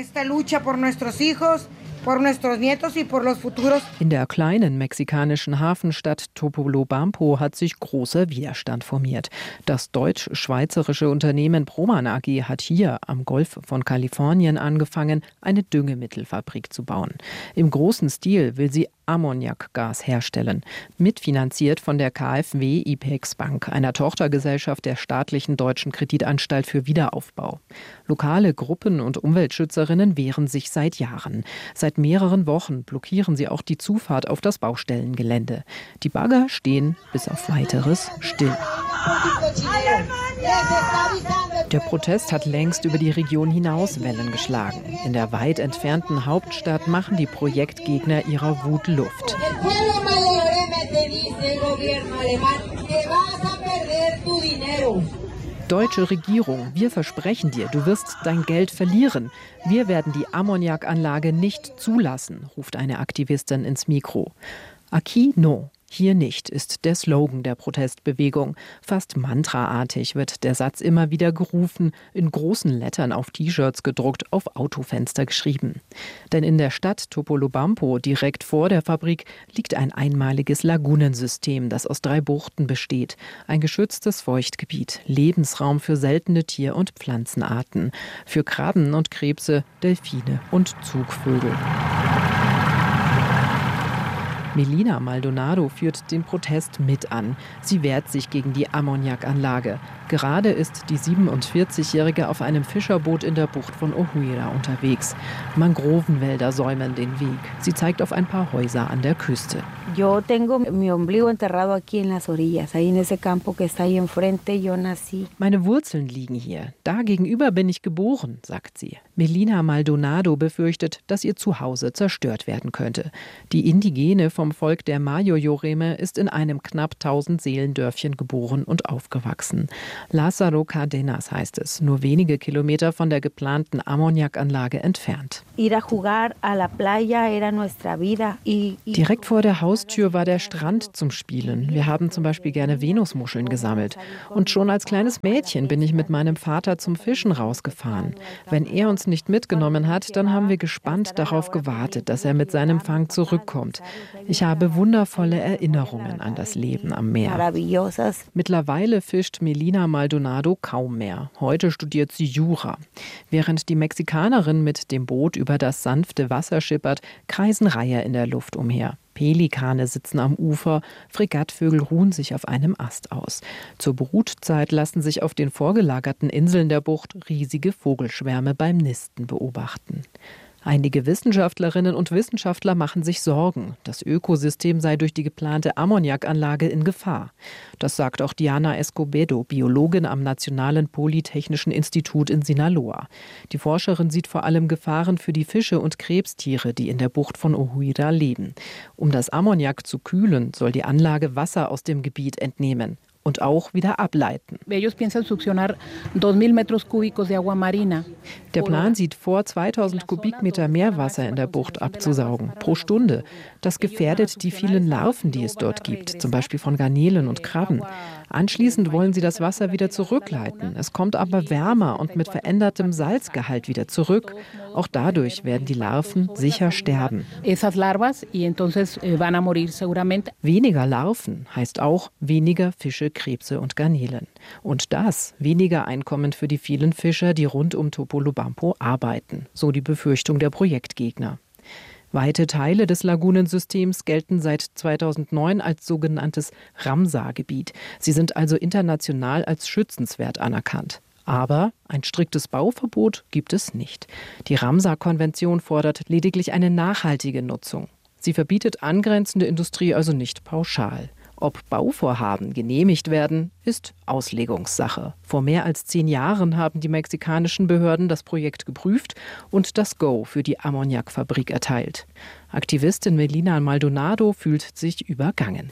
Speaker 17: In der kleinen mexikanischen Hafenstadt Topolobampo hat sich großer Widerstand formiert. Das deutsch-schweizerische Unternehmen Proman AG hat hier am Golf von Kalifornien angefangen, eine Düngemittelfabrik zu bauen. Im großen Stil will sie Ammoniakgas herstellen. Mitfinanziert von der KfW IPEX Bank, einer Tochtergesellschaft der staatlichen Deutschen Kreditanstalt für Wiederaufbau. Lokale Gruppen und Umweltschützerinnen wehren sich seit Jahren. Seit mehreren Wochen blockieren sie auch die Zufahrt auf das Baustellengelände. Die Bagger stehen bis auf Weiteres still. Der Protest hat längst über die Region hinaus Wellen geschlagen. In der weit entfernten Hauptstadt machen die Projektgegner ihrer Wut Luft. Deutsche Regierung, wir versprechen dir, du wirst dein Geld verlieren. Wir werden die Ammoniakanlage nicht zulassen, ruft eine Aktivistin ins Mikro. Aquí no. Hier nicht, ist der Slogan der Protestbewegung. Fast mantraartig wird der Satz immer wieder gerufen, in großen Lettern auf T-Shirts gedruckt, auf Autofenster geschrieben. Denn in der Stadt Topolobampo, direkt vor der Fabrik, liegt ein einmaliges Lagunensystem, das aus 3 Buchten besteht. Ein geschütztes Feuchtgebiet, Lebensraum für seltene Tier- und Pflanzenarten, für Krabben und Krebse, Delfine und Zugvögel. Melina Maldonado führt den Protest mit an. Sie wehrt sich gegen die Ammoniakanlage. Gerade ist die 47-Jährige auf einem Fischerboot in der Bucht von Ohuira unterwegs. Mangrovenwälder säumen den Weg. Sie zeigt auf ein paar Häuser an der Küste.
Speaker 18: Yo tengo mi ombligo enterrado aquí en las orillas, ahí en ese campo que está ahí enfrente, yo nací.
Speaker 17: Meine Wurzeln liegen hier. Da gegenüber bin ich geboren, sagt sie. Melina Maldonado befürchtet, dass ihr Zuhause zerstört werden könnte. Die Indigene vom Volk der Mayo-Yoreme ist in einem knapp 1000 Seelendörfchen geboren und aufgewachsen. Lázaro Cárdenas heißt es, nur wenige Kilometer von der geplanten Ammoniakanlage entfernt. Direkt vor der Haustür war der Strand zum Spielen. Wir haben zum Beispiel gerne Venusmuscheln gesammelt. Und schon als kleines Mädchen bin ich mit meinem Vater zum Fischen rausgefahren. Wenn er uns nicht mitgenommen hat, dann haben wir gespannt darauf gewartet, dass er mit seinem Fang zurückkommt. Ich habe wundervolle Erinnerungen an das Leben am Meer. Mittlerweile fischt Melina Maldonado kaum mehr. Heute studiert sie Jura. Während die Mexikanerin mit dem Boot über das sanfte Wasser schippert, kreisen Reiher in der Luft umher. Pelikane sitzen am Ufer, Fregattvögel ruhen sich auf einem Ast aus. Zur Brutzeit lassen sich auf den vorgelagerten Inseln der Bucht riesige Vogelschwärme beim Nisten beobachten. Einige Wissenschaftlerinnen und Wissenschaftler machen sich Sorgen. Das Ökosystem sei durch die geplante Ammoniakanlage in Gefahr. Das sagt auch Diana Escobedo, Biologin am Nationalen Polytechnischen Institut in Sinaloa. Die Forscherin sieht vor allem Gefahren für die Fische und Krebstiere, die in der Bucht von Ohuira leben. Um das Ammoniak zu kühlen, soll die Anlage Wasser aus dem Gebiet entnehmen und auch wieder ableiten. Der Plan sieht vor, 2000 Kubikmeter Meerwasser in der Bucht abzusaugen, pro Stunde. Das gefährdet die vielen Larven, die es dort gibt, zum Beispiel von Garnelen und Krabben. Anschließend wollen sie das Wasser wieder zurückleiten. Es kommt aber wärmer und mit verändertem Salzgehalt wieder zurück. Auch dadurch werden die Larven sicher sterben. Weniger Larven heißt auch weniger Fische, Krebse und Garnelen. Und das weniger Einkommen für die vielen Fischer, die rund um Topolobampo arbeiten, so die Befürchtung der Projektgegner. Weite Teile des Lagunensystems gelten seit 2009 als sogenanntes Ramsar-Gebiet. Sie sind also international als schützenswert anerkannt. Aber ein striktes Bauverbot gibt es nicht. Die Ramsar-Konvention fordert lediglich eine nachhaltige Nutzung. Sie verbietet angrenzende Industrie also nicht pauschal. Ob Bauvorhaben genehmigt werden, ist Auslegungssache. Vor mehr als 10 Jahren haben die mexikanischen Behörden das Projekt geprüft und das Go für die Ammoniakfabrik erteilt. Aktivistin Melina Maldonado fühlt sich übergangen.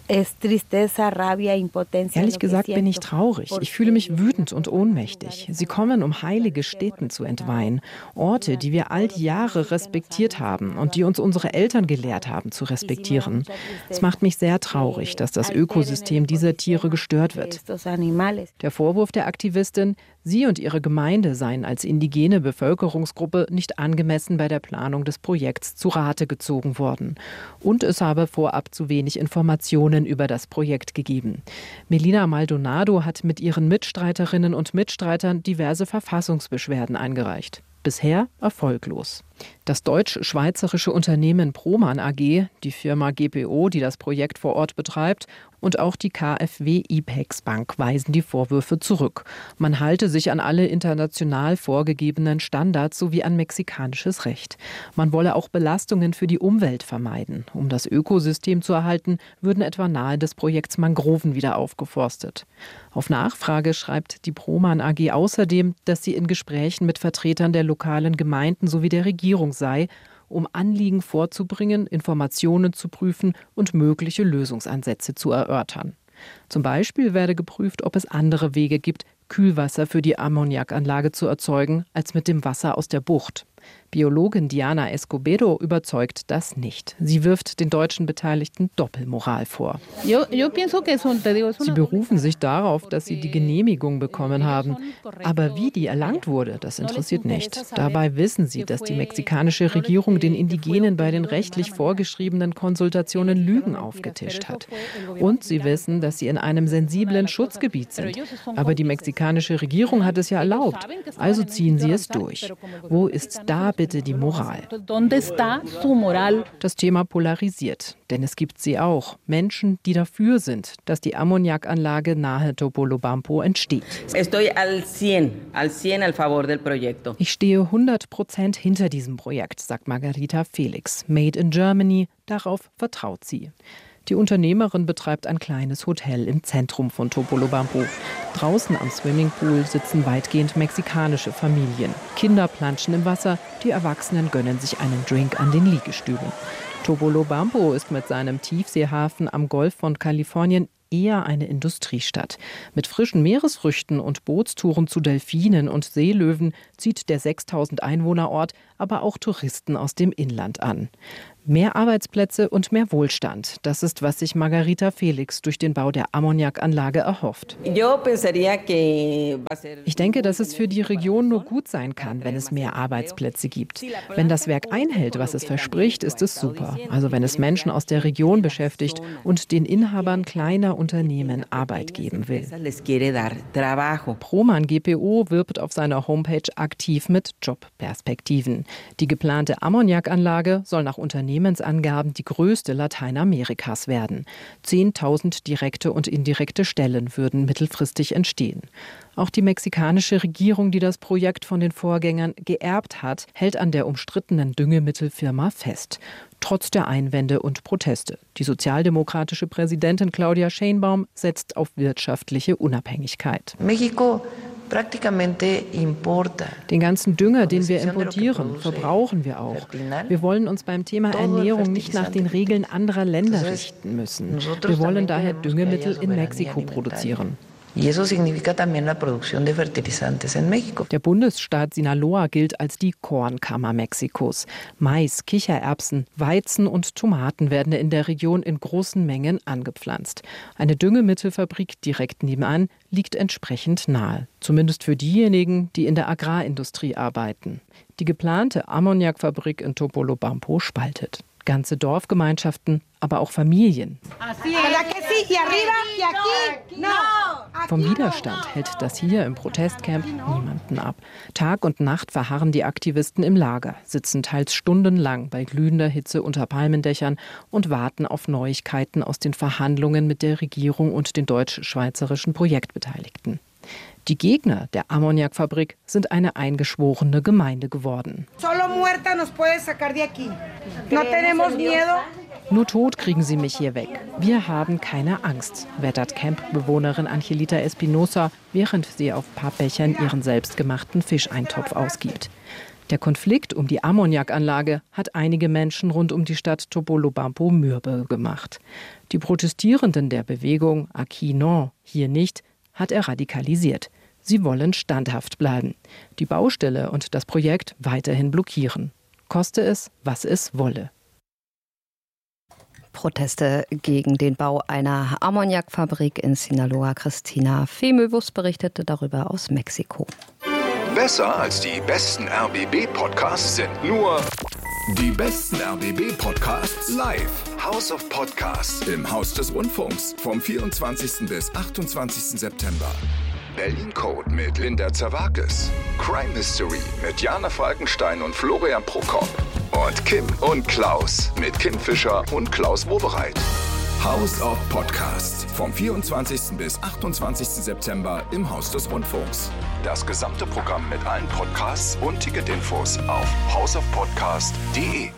Speaker 17: Ehrlich gesagt bin ich traurig. Ich fühle mich wütend und ohnmächtig. Sie kommen, um heilige Stätten zu entweihen. Orte, die wir all die Jahre respektiert haben und die uns unsere Eltern gelehrt haben zu respektieren. Es macht mich sehr traurig, dass das Ökosystem dieser Tiere gestört wird. Der Vorwurf der Aktivistin, sie und ihre Gemeinde seien als indigene Bevölkerungsgruppe nicht angemessen bei der Planung des Projekts zu Rate gezogen worden. Und es habe vorab zu wenig Informationen über das Projekt gegeben. Melina Maldonado hat mit ihren Mitstreiterinnen und Mitstreitern diverse Verfassungsbeschwerden eingereicht. Bisher erfolglos. Das deutsch-schweizerische Unternehmen Proman AG, die Firma GPO, die das Projekt vor Ort betreibt, und auch die KfW IPEX Bank weisen die Vorwürfe zurück. Man halte sich an alle international vorgegebenen Standards sowie an mexikanisches Recht. Man wolle auch Belastungen für die Umwelt vermeiden. Um das Ökosystem zu erhalten, würden etwa nahe des Projekts Mangroven wieder aufgeforstet. Auf Nachfrage schreibt die Proman AG außerdem, dass sie in Gesprächen mit Vertretern der lokalen Gemeinden sowie der Regierung sei, um Anliegen vorzubringen, Informationen zu prüfen und mögliche Lösungsansätze zu erörtern. Zum Beispiel werde geprüft, ob es andere Wege gibt, Kühlwasser für die Ammoniakanlage zu erzeugen, als mit dem Wasser aus der Bucht. Biologin Diana Escobedo überzeugt das nicht. Sie wirft den deutschen Beteiligten Doppelmoral vor. Sie berufen sich darauf, dass sie die Genehmigung bekommen haben. Aber wie die erlangt wurde, das interessiert nicht. Dabei wissen sie, dass die mexikanische Regierung den Indigenen bei den rechtlich vorgeschriebenen Konsultationen Lügen aufgetischt hat. Und sie wissen, dass sie in einem sensiblen Schutzgebiet sind. Aber die mexikanische Regierung hat es ja erlaubt. Also ziehen sie es durch. Wo ist da bitte die Moral? Das Thema polarisiert, denn es gibt sie auch. Menschen, die dafür sind, dass die Ammoniakanlage nahe Topolobampo entsteht. Ich stehe 100% hinter diesem Projekt, sagt Margarita Felix. Made in Germany, darauf vertraut sie. Die Unternehmerin betreibt ein kleines Hotel im Zentrum von Topolobampo. Draußen am Swimmingpool sitzen weitgehend mexikanische Familien. Kinder planschen im Wasser, die Erwachsenen gönnen sich einen Drink an den Liegestühlen. Topolobampo ist mit seinem Tiefseehafen am Golf von Kalifornien eher eine Industriestadt. Mit frischen Meeresfrüchten und Bootstouren zu Delfinen und Seelöwen zieht der 6000 Einwohnerort aber auch Touristen aus dem Inland an. Mehr Arbeitsplätze und mehr Wohlstand, das ist, was sich Margarita Felix durch den Bau der Ammoniakanlage erhofft. Ich denke, dass es für die Region nur gut sein kann, wenn es mehr Arbeitsplätze gibt. Wenn das Werk einhält, was es verspricht, ist es super. Also wenn es Menschen aus der Region beschäftigt und den Inhabern kleiner Unternehmen Arbeit geben will. Proman GPO wirbt auf seiner Homepage aktiv mit Jobperspektiven. Die geplante Ammoniakanlage soll nach Unternehmensangaben die größte Lateinamerikas werden. 10.000 direkte und indirekte Stellen würden mittelfristig entstehen. Auch die mexikanische Regierung, die das Projekt von den Vorgängern geerbt hat, hält an der umstrittenen Düngemittelfirma fest. Trotz der Einwände und Proteste. Die sozialdemokratische Präsidentin Claudia Sheinbaum setzt auf wirtschaftliche Unabhängigkeit. Den ganzen Dünger, den wir importieren, verbrauchen wir auch. Wir wollen uns beim Thema Ernährung nicht nach den Regeln anderer Länder richten müssen. Wir wollen daher Düngemittel in Mexiko produzieren. Der Bundesstaat Sinaloa gilt als die Kornkammer Mexikos. Mais, Kichererbsen, Weizen und Tomaten werden in der Region in großen Mengen angepflanzt. Eine Düngemittelfabrik direkt nebenan liegt entsprechend nahe. Zumindest für diejenigen, die in der Agrarindustrie arbeiten. Die geplante Ammoniakfabrik in Topolobampo spaltet. Ganze Dorfgemeinschaften, aber auch Familien. Vom Widerstand hält das hier im Protestcamp niemanden ab. Tag und Nacht verharren die Aktivisten im Lager, sitzen teils stundenlang bei glühender Hitze unter Palmendächern und warten auf Neuigkeiten aus den Verhandlungen mit der Regierung und den deutsch-schweizerischen Projektbeteiligten. Die Gegner der Ammoniakfabrik sind eine eingeschworene Gemeinde geworden. Nur tot kriegen sie mich hier weg. Wir haben keine Angst, wettert Campbewohnerin Angelita Espinosa, während sie auf Pappbechern ihren selbstgemachten Fischeintopf ausgibt. Der Konflikt um die Ammoniakanlage hat einige Menschen rund um die Stadt Topolobampo mürbe gemacht. Die Protestierenden der Bewegung Aquí no, hier nicht, hat er radikalisiert. Sie wollen standhaft bleiben, die Baustelle und das Projekt weiterhin blockieren. Koste es, was es wolle.
Speaker 2: Proteste gegen den Bau einer Ammoniakfabrik in Sinaloa. Christina Femöwus berichtete darüber aus Mexiko.
Speaker 19: Besser als die besten RBB-Podcasts sind nur die besten RBB-Podcasts live. House of Podcasts im Haus des Rundfunks vom 24. bis 28. September. Berlin Code mit Linda Zerwakis. Crime Mystery mit Jana Falkenstein und Florian Prokop. Und Kim und Klaus mit Kim Fischer und Klaus Wobereit. House of Podcasts vom 24. bis 28. September im Haus des Rundfunks. Das gesamte Programm mit allen Podcasts und Ticketinfos auf houseofpodcast.de.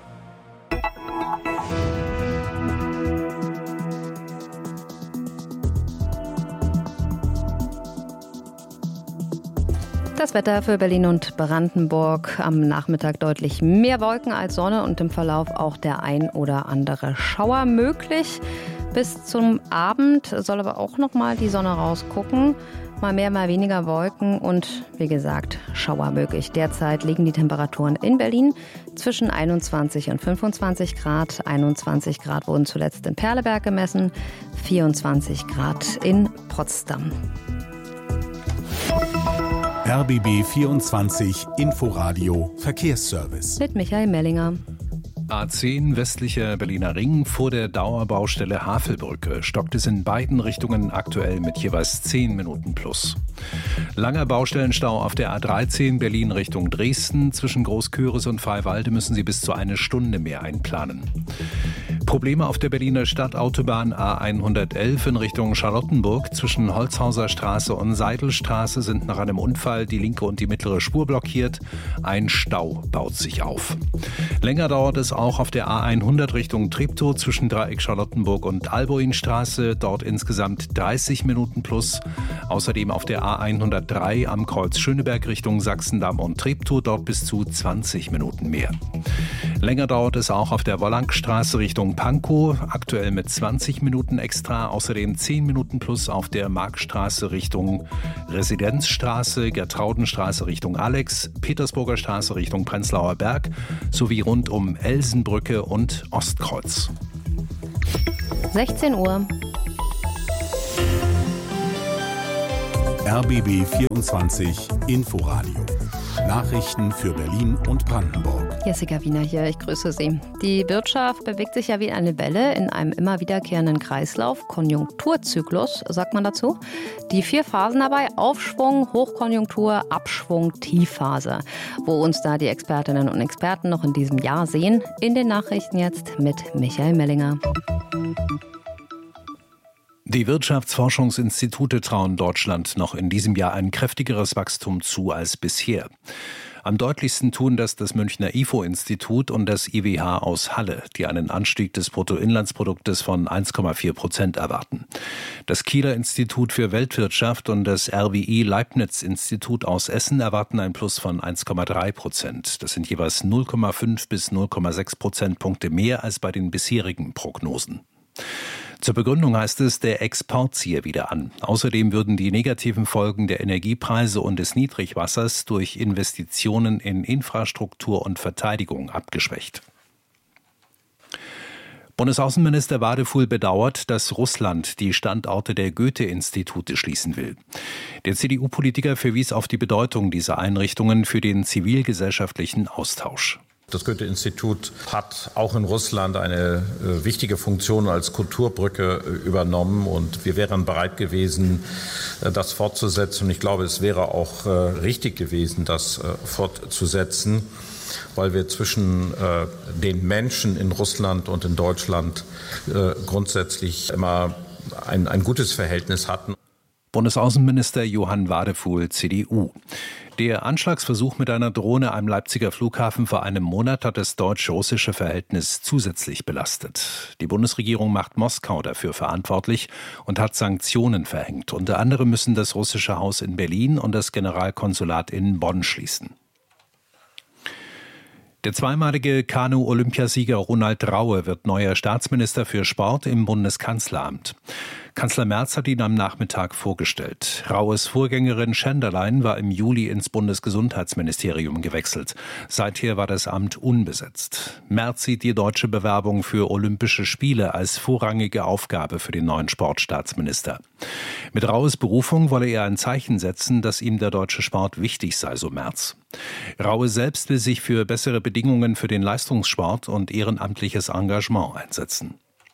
Speaker 2: Das Wetter für Berlin und Brandenburg. Am Nachmittag deutlich mehr Wolken als Sonne und im Verlauf auch der ein oder andere Schauer möglich. Bis zum Abend soll aber auch noch mal die Sonne rausgucken. Mal mehr, mal weniger Wolken und wie gesagt, Schauer möglich. Derzeit liegen die Temperaturen in Berlin zwischen 21 und 25 Grad. 21 Grad wurden zuletzt in Perleberg gemessen, 24 Grad in Potsdam.
Speaker 3: RBB 24 Inforadio Verkehrsservice.
Speaker 2: Mit Michael Mellinger.
Speaker 1: A10 westlicher Berliner Ring vor der Dauerbaustelle Havelbrücke stockt es in beiden Richtungen aktuell mit jeweils 10 Minuten plus. Langer Baustellenstau auf der A13 Berlin Richtung Dresden. Zwischen Großköris und Freiwalde müssen Sie bis zu eine Stunde mehr einplanen. Probleme auf der Berliner Stadtautobahn A111 in Richtung Charlottenburg. Zwischen Holzhauser Straße und Seidelstraße sind nach einem Unfall die linke und die mittlere Spur blockiert. Ein Stau baut sich auf. Länger dauert es auch auf der A100 Richtung Treptow zwischen Dreieck Charlottenburg und Alboinstraße. Dort insgesamt 30 Minuten plus. Außerdem auf der A103 am Kreuz Schöneberg Richtung Sachsendamm und Treptow. Dort bis zu 20 Minuten mehr. Länger dauert es auch auf der Wollankstraße Richtung Pankow. Aktuell mit 20 Minuten extra. Außerdem 10 Minuten plus auf der Markstraße Richtung Residenzstraße, Gertraudenstraße Richtung Alex, Petersburger Straße Richtung Prenzlauer Berg sowie rund um Elsenbrücke und Ostkreuz.
Speaker 2: 16 Uhr.
Speaker 3: RBB 24 Inforadio. Nachrichten für Berlin und Brandenburg.
Speaker 2: Jessica Wiener hier, ich grüße Sie. Die Wirtschaft bewegt sich ja wie eine Welle in einem immer wiederkehrenden Kreislauf, Konjunkturzyklus, sagt man dazu. Die 4 Phasen dabei: Aufschwung, Hochkonjunktur, Abschwung, Tiefphase. Wo uns da die Expertinnen und Experten noch in diesem Jahr sehen, in den Nachrichten jetzt mit Michael Mellinger.
Speaker 1: Die Wirtschaftsforschungsinstitute trauen Deutschland noch in diesem Jahr ein kräftigeres Wachstum zu als bisher. Am deutlichsten tun das Münchner IFO-Institut und das IWH aus Halle, die einen Anstieg des Bruttoinlandsproduktes von 1,4% erwarten. Das Kieler Institut für Weltwirtschaft und das RWI Leibniz-Institut aus Essen erwarten ein Plus von 1,3%. Das sind jeweils 0,5 bis 0,6 Prozentpunkte mehr als bei den bisherigen Prognosen. Zur Begründung heißt es, der Export ziehe wieder an. Außerdem würden die negativen Folgen der Energiepreise und des Niedrigwassers durch Investitionen in Infrastruktur und Verteidigung abgeschwächt. Bundesaußenminister Wadefuhl bedauert, dass Russland die Standorte der Goethe-Institute schließen will. Der CDU-Politiker verwies auf die Bedeutung dieser Einrichtungen für den zivilgesellschaftlichen Austausch.
Speaker 20: Das Goethe-Institut hat auch in Russland eine wichtige Funktion als Kulturbrücke übernommen und wir wären bereit gewesen, das fortzusetzen. Und ich glaube, es wäre auch richtig gewesen, das fortzusetzen, weil wir zwischen den Menschen in Russland und in Deutschland grundsätzlich immer ein gutes Verhältnis hatten.
Speaker 1: Bundesaußenminister Johann Wadefuhl, CDU. Der Anschlagsversuch mit einer Drohne am Leipziger Flughafen vor einem Monat hat das deutsch-russische Verhältnis zusätzlich belastet. Die Bundesregierung macht Moskau dafür verantwortlich und hat Sanktionen verhängt. Unter anderem müssen das russische Haus in Berlin und das Generalkonsulat in Bonn schließen. Der zweimalige Kanu-Olympiasieger Ronald Raue wird neuer Staatsminister für Sport im Bundeskanzleramt. Kanzler Merz hat ihn am Nachmittag vorgestellt. Raues Vorgängerin Schenderlein war im Juli ins Bundesgesundheitsministerium gewechselt. Seither war das Amt unbesetzt. Merz sieht die deutsche Bewerbung für Olympische Spiele als vorrangige Aufgabe für den neuen Sportstaatsminister. Mit Raues Berufung wolle er ein Zeichen setzen, dass ihm der deutsche Sport wichtig sei, so Merz. Raue selbst will sich für bessere Bedingungen für den Leistungssport und ehrenamtliches Engagement einsetzen.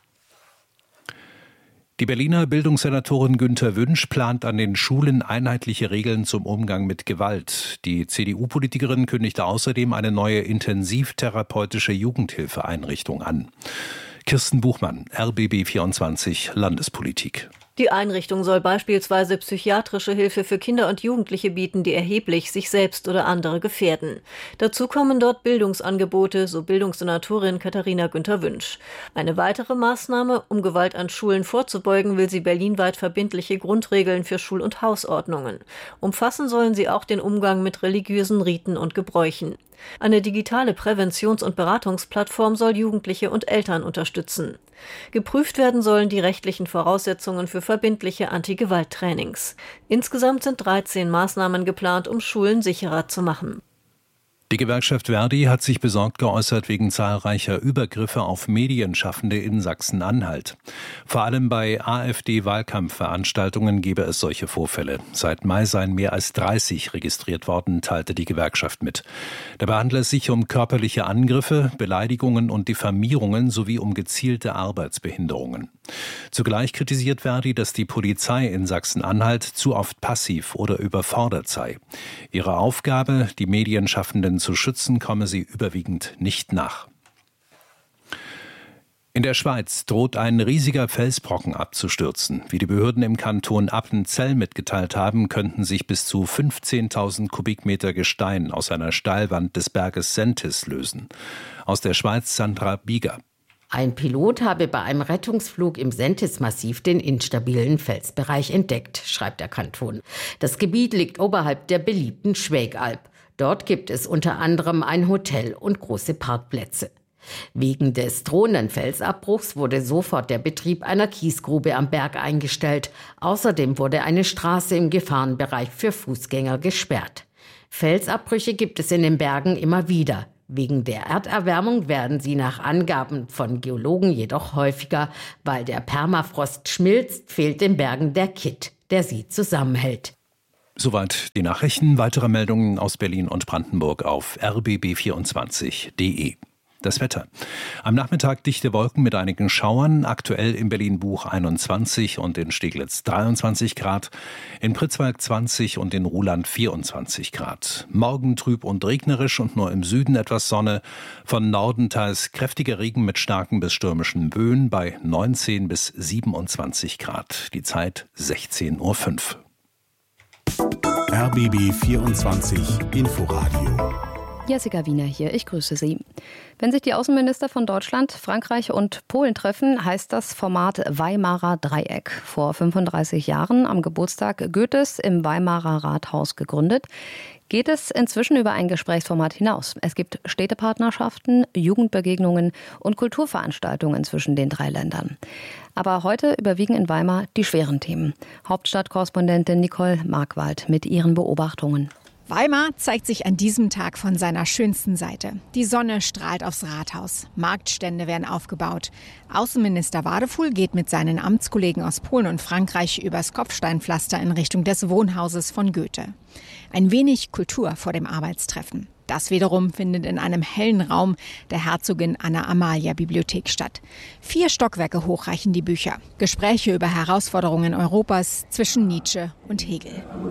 Speaker 1: Die Berliner Bildungssenatorin Günter Wünsch plant an den Schulen einheitliche Regeln zum Umgang mit Gewalt. Die CDU-Politikerin kündigte außerdem eine neue intensivtherapeutische Jugendhilfeeinrichtung an. Kirsten Buchmann, RBB 24 Landespolitik.
Speaker 21: Die Einrichtung soll beispielsweise psychiatrische Hilfe für Kinder und Jugendliche bieten, die erheblich sich selbst oder andere gefährden. Dazu kommen dort Bildungsangebote, so Bildungssenatorin Katharina Günther-Wünsch. Eine weitere Maßnahme, um Gewalt an Schulen vorzubeugen, will sie berlinweit verbindliche Grundregeln für Schul- und Hausordnungen. Umfassen sollen sie auch den Umgang mit religiösen Riten und Gebräuchen. Eine digitale Präventions- und Beratungsplattform soll Jugendliche und Eltern unterstützen. Geprüft werden sollen die rechtlichen Voraussetzungen für verbindliche Anti-Gewalt-Trainings. Insgesamt sind 13 Maßnahmen geplant, um Schulen sicherer zu machen.
Speaker 1: Die Gewerkschaft Verdi hat sich besorgt geäußert wegen zahlreicher Übergriffe auf Medienschaffende in Sachsen-Anhalt. Vor allem bei AfD-Wahlkampfveranstaltungen gebe es solche Vorfälle. Seit Mai seien mehr als 30 registriert worden, teilte die Gewerkschaft mit. Dabei handle es sich um körperliche Angriffe, Beleidigungen und Diffamierungen sowie um gezielte Arbeitsbehinderungen. Zugleich kritisiert Verdi, dass die Polizei in Sachsen-Anhalt zu oft passiv oder überfordert sei. Ihre Aufgabe, die Medienschaffenden zu schützen, komme sie überwiegend nicht nach. In der Schweiz droht ein riesiger Felsbrocken abzustürzen. Wie die Behörden im Kanton Appenzell mitgeteilt haben, könnten sich bis zu 15.000 Kubikmeter Gestein aus einer Steilwand des Berges Sentis lösen. Aus der Schweiz Sandra Bieger.
Speaker 4: Ein Pilot habe bei einem Rettungsflug im Sentis-Massiv den instabilen Felsbereich entdeckt, schreibt der Kanton. Das Gebiet liegt oberhalb der beliebten Schwägalp. Dort gibt es unter anderem ein Hotel und große Parkplätze. Wegen des drohenden Felsabbruchs wurde sofort der Betrieb einer Kiesgrube am Berg eingestellt. Außerdem wurde eine Straße im Gefahrenbereich für Fußgänger gesperrt. Felsabbrüche gibt es in den Bergen immer wieder. Wegen der Erderwärmung werden sie nach Angaben von Geologen jedoch häufiger. Weil der Permafrost schmilzt, fehlt den Bergen der Kitt, der sie zusammenhält.
Speaker 1: Soweit die Nachrichten. Weitere Meldungen aus Berlin und Brandenburg auf rbb24.de. Das Wetter. Am Nachmittag dichte Wolken mit einigen Schauern. Aktuell in Berlin-Buch 21 und in Steglitz 23 Grad. In Pritzwalk 20 und in Ruhland 24 Grad. Morgen trüb und regnerisch und nur im Süden etwas Sonne. Von Norden teils kräftiger Regen mit starken bis stürmischen Böen bei 19 bis 27 Grad. Die Zeit 16:05 Uhr.
Speaker 3: RBB 24 Inforadio.
Speaker 2: Jessica Wiener hier, ich grüße Sie. Wenn sich die Außenminister von Deutschland, Frankreich und Polen treffen, heißt das Format Weimarer Dreieck. Vor 35 Jahren, am Geburtstag Goethes, im Weimarer Rathaus gegründet, geht es inzwischen über ein Gesprächsformat hinaus. Es gibt Städtepartnerschaften, Jugendbegegnungen und Kulturveranstaltungen zwischen den drei Ländern. Aber heute überwiegen in Weimar die schweren Themen. Hauptstadtkorrespondentin Nicole Markwald mit ihren Beobachtungen.
Speaker 22: Weimar zeigt sich an diesem Tag von seiner schönsten Seite. Die Sonne strahlt aufs Rathaus. Marktstände werden aufgebaut. Außenminister Wadefuhl geht mit seinen Amtskollegen aus Polen und Frankreich übers Kopfsteinpflaster in Richtung des Wohnhauses von Goethe. Ein wenig Kultur vor dem Arbeitstreffen. Das wiederum findet in einem hellen Raum der Herzogin Anna-Amalia-Bibliothek statt. 4 Stockwerke hoch reichen die Bücher. Gespräche über Herausforderungen Europas zwischen Nietzsche und Hegel.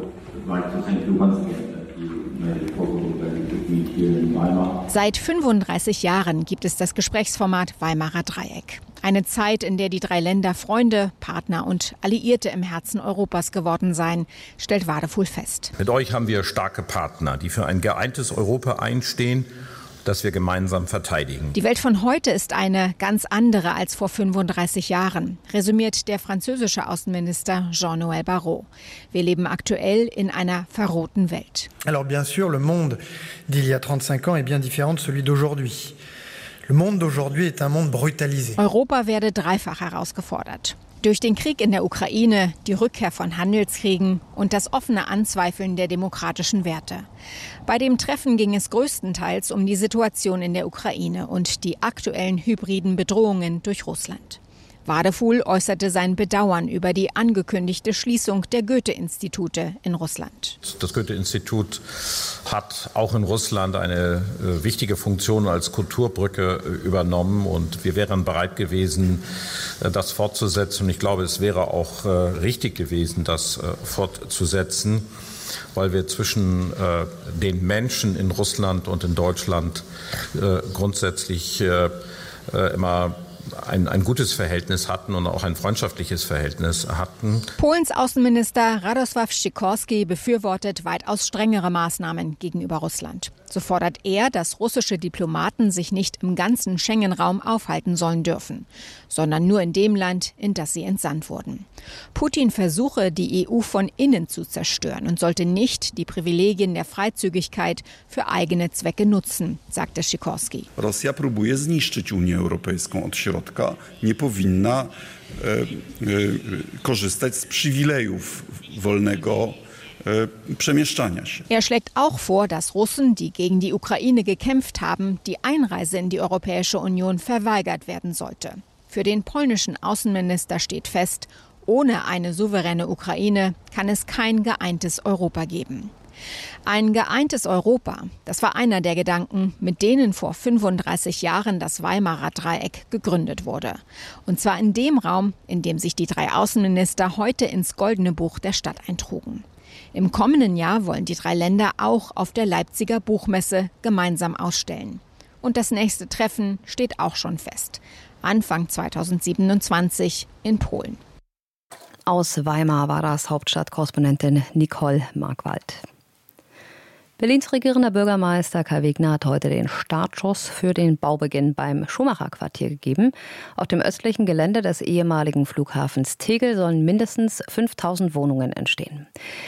Speaker 22: Seit 35 Jahren gibt es das Gesprächsformat Weimarer Dreieck. Eine Zeit, in der die drei Länder Freunde, Partner und Alliierte im Herzen Europas geworden seien, stellt Wadefuhl fest.
Speaker 20: Mit euch haben wir starke Partner, die für ein geeintes Europa einstehen, das wir gemeinsam verteidigen.
Speaker 22: Die Welt von heute ist eine ganz andere als vor 35 Jahren, resümiert der französische Außenminister Jean-Noël Barrot. Wir leben aktuell in einer verrohten Welt.
Speaker 23: Alors bien sûr, le monde d'il y a 35 ans est bien différent de celui d'aujourd'hui. Le monde d'aujourd'hui est un monde brutalisé.
Speaker 22: Europa werde dreifach herausgefordert. Durch den Krieg in der Ukraine, die Rückkehr von Handelskriegen und das offene Anzweifeln der demokratischen Werte. Bei dem Treffen ging es größtenteils um die Situation in der Ukraine und die aktuellen hybriden Bedrohungen durch Russland. Wadefuhl äußerte sein Bedauern über die angekündigte Schließung der Goethe-Institute in Russland.
Speaker 20: Das Goethe-Institut hat auch in Russland eine wichtige Funktion als Kulturbrücke übernommen und wir wären bereit gewesen, das fortzusetzen. Und ich glaube, es wäre auch richtig gewesen, das fortzusetzen, weil wir zwischen den Menschen in Russland und in Deutschland grundsätzlich immer ein gutes Verhältnis hatten und auch ein freundschaftliches Verhältnis hatten.
Speaker 22: Polens Außenminister Radosław Sikorski befürwortet weitaus strengere Maßnahmen gegenüber Russland. So fordert er, dass russische Diplomaten sich nicht im ganzen Schengen-Raum aufhalten sollen dürfen, sondern nur in dem Land, in das sie entsandt wurden. Putin versuche, die EU von innen zu zerstören und sollte nicht die Privilegien der Freizügigkeit für eigene Zwecke nutzen, sagte Sikorski.
Speaker 24: Rosja próbuje zniszczyć Unię Europejską od środka, nie powinna korzystać z przywilejów wolnego przemieszczania się.
Speaker 22: Er schlägt auch vor, dass Russen, die gegen die Ukraine gekämpft haben, die Einreise in die Europäische Union verweigert werden sollte. Für den polnischen Außenminister steht fest, ohne eine souveräne Ukraine kann es kein geeintes Europa geben. Ein geeintes Europa, das war einer der Gedanken, mit denen vor 35 Jahren das Weimarer Dreieck gegründet wurde. Und zwar in dem Raum, in dem sich die 3 Außenminister heute ins Goldene Buch der Stadt eintrugen. Im kommenden Jahr wollen die 3 Länder auch auf der Leipziger Buchmesse gemeinsam ausstellen. Und das nächste Treffen steht auch schon fest. Anfang 2027 in Polen.
Speaker 2: Aus Weimar war das Hauptstadtkorrespondentin Nicole Markwald. Berlins regierender Bürgermeister Kai Wegner hat heute den Startschuss für den Baubeginn beim Schumacher-Quartier gegeben. Auf dem östlichen Gelände des ehemaligen Flughafens Tegel sollen mindestens 5000 Wohnungen entstehen.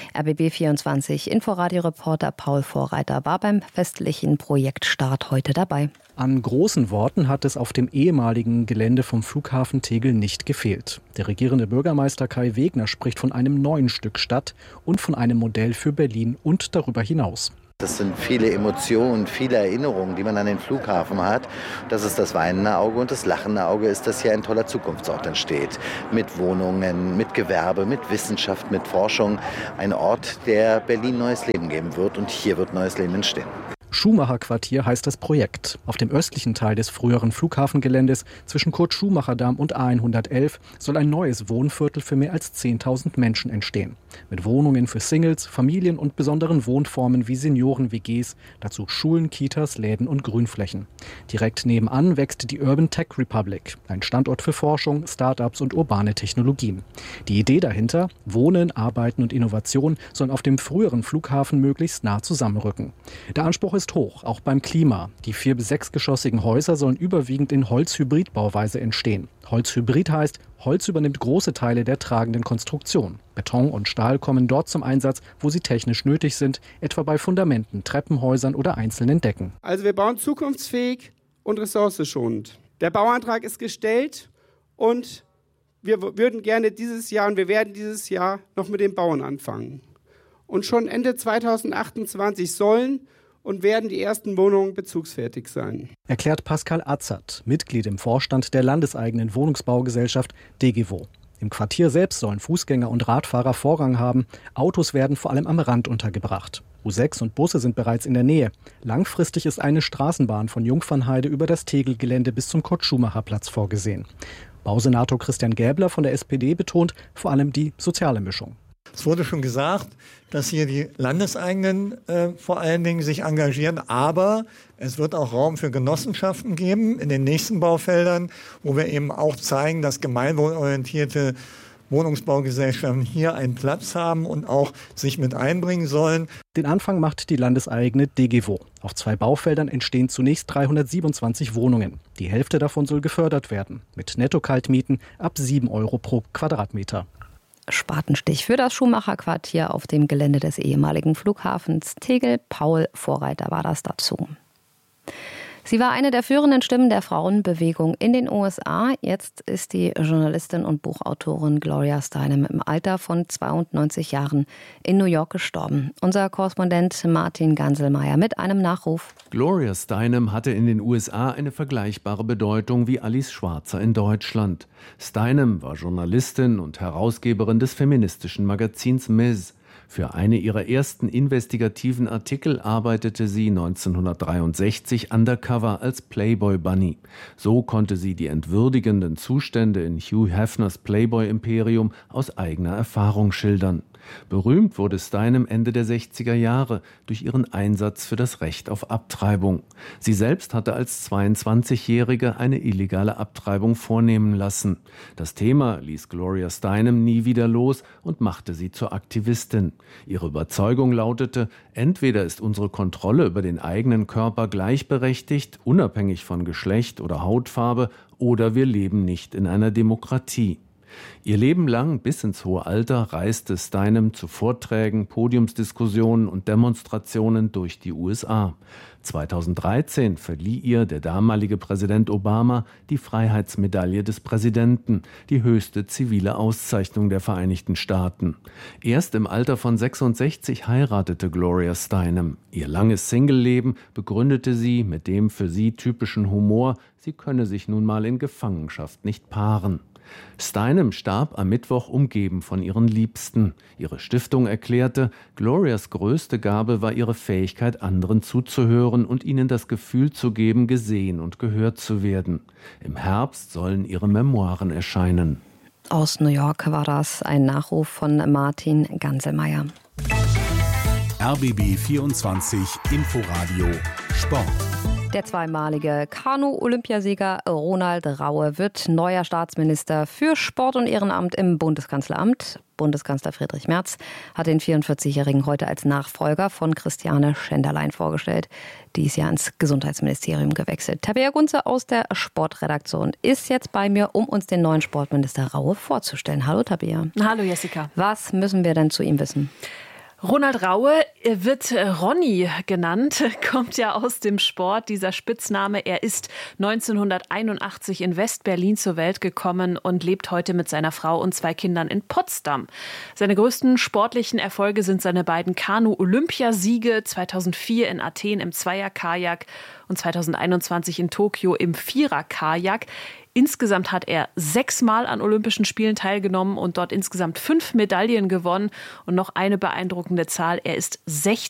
Speaker 2: RBB24 Inforadio-Reporter Paul Vorreiter war beim festlichen Projektstart heute dabei.
Speaker 5: An großen Worten hat es auf dem ehemaligen Gelände vom Flughafen Tegel nicht gefehlt. Der regierende Bürgermeister Kai Wegner spricht von einem neuen Stück Stadt und von einem Modell für Berlin und darüber hinaus.
Speaker 6: Das sind viele Emotionen, viele Erinnerungen, die man an den Flughafen hat. Das ist das weinende Auge und das lachende Auge ist, dass hier ein toller Zukunftsort entsteht. Mit Wohnungen, mit Gewerbe, mit Wissenschaft, mit Forschung. Ein Ort, der Berlin neues Leben geben wird und hier wird neues Leben entstehen.
Speaker 5: Schumacher-Quartier heißt das Projekt. Auf dem östlichen Teil des früheren Flughafengeländes zwischen Kurt-Schumacher-Damm und A111 soll ein neues Wohnviertel für mehr als 10.000 Menschen entstehen. Mit Wohnungen für Singles, Familien und besonderen Wohnformen wie Senioren-WGs, dazu Schulen, Kitas, Läden und Grünflächen. Direkt nebenan wächst die Urban Tech Republic, ein Standort für Forschung, Start-ups und urbane Technologien. Die Idee dahinter, Wohnen, Arbeiten und Innovation sollen auf dem früheren Flughafen möglichst nah zusammenrücken. Der Anspruch ist hoch, auch beim Klima. Die 4- bis 6-geschossigen Häuser sollen überwiegend in Holz-Hybrid-Bauweise entstehen. Holz-Hybrid heißt, Holz übernimmt große Teile der tragenden Konstruktion. Beton und Stahl kommen dort zum Einsatz, wo sie technisch nötig sind, etwa bei Fundamenten, Treppenhäusern oder einzelnen Decken.
Speaker 7: Also wir bauen zukunftsfähig und ressourcenschonend. Der Bauantrag ist gestellt und wir würden gerne dieses Jahr und wir werden dieses Jahr noch mit dem Bauen anfangen. Und schon Ende 2028 sollen und werden die ersten Wohnungen bezugsfertig sein.
Speaker 5: Erklärt Pascal Azad, Mitglied im Vorstand der landeseigenen Wohnungsbaugesellschaft DEGEWO. Im Quartier selbst sollen Fußgänger und Radfahrer Vorrang haben. Autos werden vor allem am Rand untergebracht. U6 und Busse sind bereits in der Nähe. Langfristig ist eine Straßenbahn von Jungfernheide über das Tegelgelände bis zum Kurt-Schumacher-Platz vorgesehen. Bausenator Christian Gäbler von der SPD betont vor allem die soziale Mischung.
Speaker 10: Es wurde schon gesagt, dass hier die Landeseigenen vor allen Dingen sich engagieren, aber es wird auch Raum für Genossenschaften geben in den nächsten Baufeldern, wo wir eben auch zeigen, dass gemeinwohlorientierte Wohnungsbaugesellschaften hier einen Platz haben und auch sich mit einbringen sollen.
Speaker 5: Den Anfang macht die landeseigene DEGEWO. Auf 2 Baufeldern entstehen zunächst 327 Wohnungen. Die Hälfte davon soll gefördert werden, mit Netto-Kaltmieten ab 7 € pro Quadratmeter.
Speaker 2: Spatenstich für das Schumacher-Quartier auf dem Gelände des ehemaligen Flughafens Tegel. Paul Vorreiter war das dazu. Sie war eine der führenden Stimmen der Frauenbewegung in den USA. Jetzt ist die Journalistin und Buchautorin Gloria Steinem im Alter von 92 Jahren in New York gestorben. Unser Korrespondent Martin Ganselmeier mit einem Nachruf.
Speaker 25: Gloria Steinem hatte in den USA eine vergleichbare Bedeutung wie Alice Schwarzer in Deutschland. Steinem war Journalistin und Herausgeberin des feministischen Magazins Ms. Für eine ihrer ersten investigativen Artikel arbeitete sie 1963 undercover als Playboy Bunny. So konnte sie die entwürdigenden Zustände in Hugh Hefners Playboy-Imperium aus eigener Erfahrung schildern. Berühmt wurde Steinem Ende der 60er Jahre durch ihren Einsatz für das Recht auf Abtreibung. Sie selbst hatte als 22-Jährige eine illegale Abtreibung vornehmen lassen. Das Thema ließ Gloria Steinem nie wieder los und machte sie zur Aktivistin. Ihre Überzeugung lautete, entweder ist unsere Kontrolle über den eigenen Körper gleichberechtigt, unabhängig von Geschlecht oder Hautfarbe, oder wir leben nicht in einer Demokratie. Ihr Leben lang bis ins hohe Alter reiste Steinem zu Vorträgen, Podiumsdiskussionen und Demonstrationen durch die USA. 2013 verlieh ihr der damalige Präsident Obama die Freiheitsmedaille des Präsidenten, die höchste zivile Auszeichnung der Vereinigten Staaten. Erst im Alter von 66 heiratete Gloria Steinem. Ihr langes Singleleben begründete sie mit dem für sie typischen Humor, sie könne sich nun mal in Gefangenschaft nicht paaren. Steinem starb am Mittwoch umgeben von ihren Liebsten. Ihre Stiftung erklärte, Glorias größte Gabe war ihre Fähigkeit, anderen zuzuhören und ihnen das Gefühl zu geben, gesehen und gehört zu werden. Im Herbst sollen ihre Memoiren erscheinen.
Speaker 2: Aus New York war das ein Nachruf von Martin Ganselmeier.
Speaker 3: RBB 24 Inforadio Sport.
Speaker 2: Der zweimalige Kanu-Olympiasieger Ronald Raue wird neuer Staatsminister für Sport und Ehrenamt im Bundeskanzleramt. Bundeskanzler Friedrich Merz hat den 44-Jährigen heute als Nachfolger von Christiane Schenderlein vorgestellt. Die ist ja ins Gesundheitsministerium gewechselt. Tabea Gunze aus der Sportredaktion ist jetzt bei mir, um uns den neuen Sportminister Raue vorzustellen. Hallo Tabea.
Speaker 8: Hallo Jessica.
Speaker 2: Was müssen wir denn zu ihm wissen?
Speaker 8: Ronald Raue wird Ronny genannt, kommt ja aus dem Sport, dieser Spitzname. Er ist 1981 in West-Berlin zur Welt gekommen und lebt heute mit seiner Frau und 2 Kindern in Potsdam. Seine größten sportlichen Erfolge sind seine beiden Kanu-Olympiasiege 2004 in Athen im Zweier-Kajak und 2021 in Tokio im Vierer-Kajak. Insgesamt hat er 6 Mal an Olympischen Spielen teilgenommen und dort insgesamt 5 Medaillen gewonnen. Und noch eine beeindruckende Zahl, er ist 16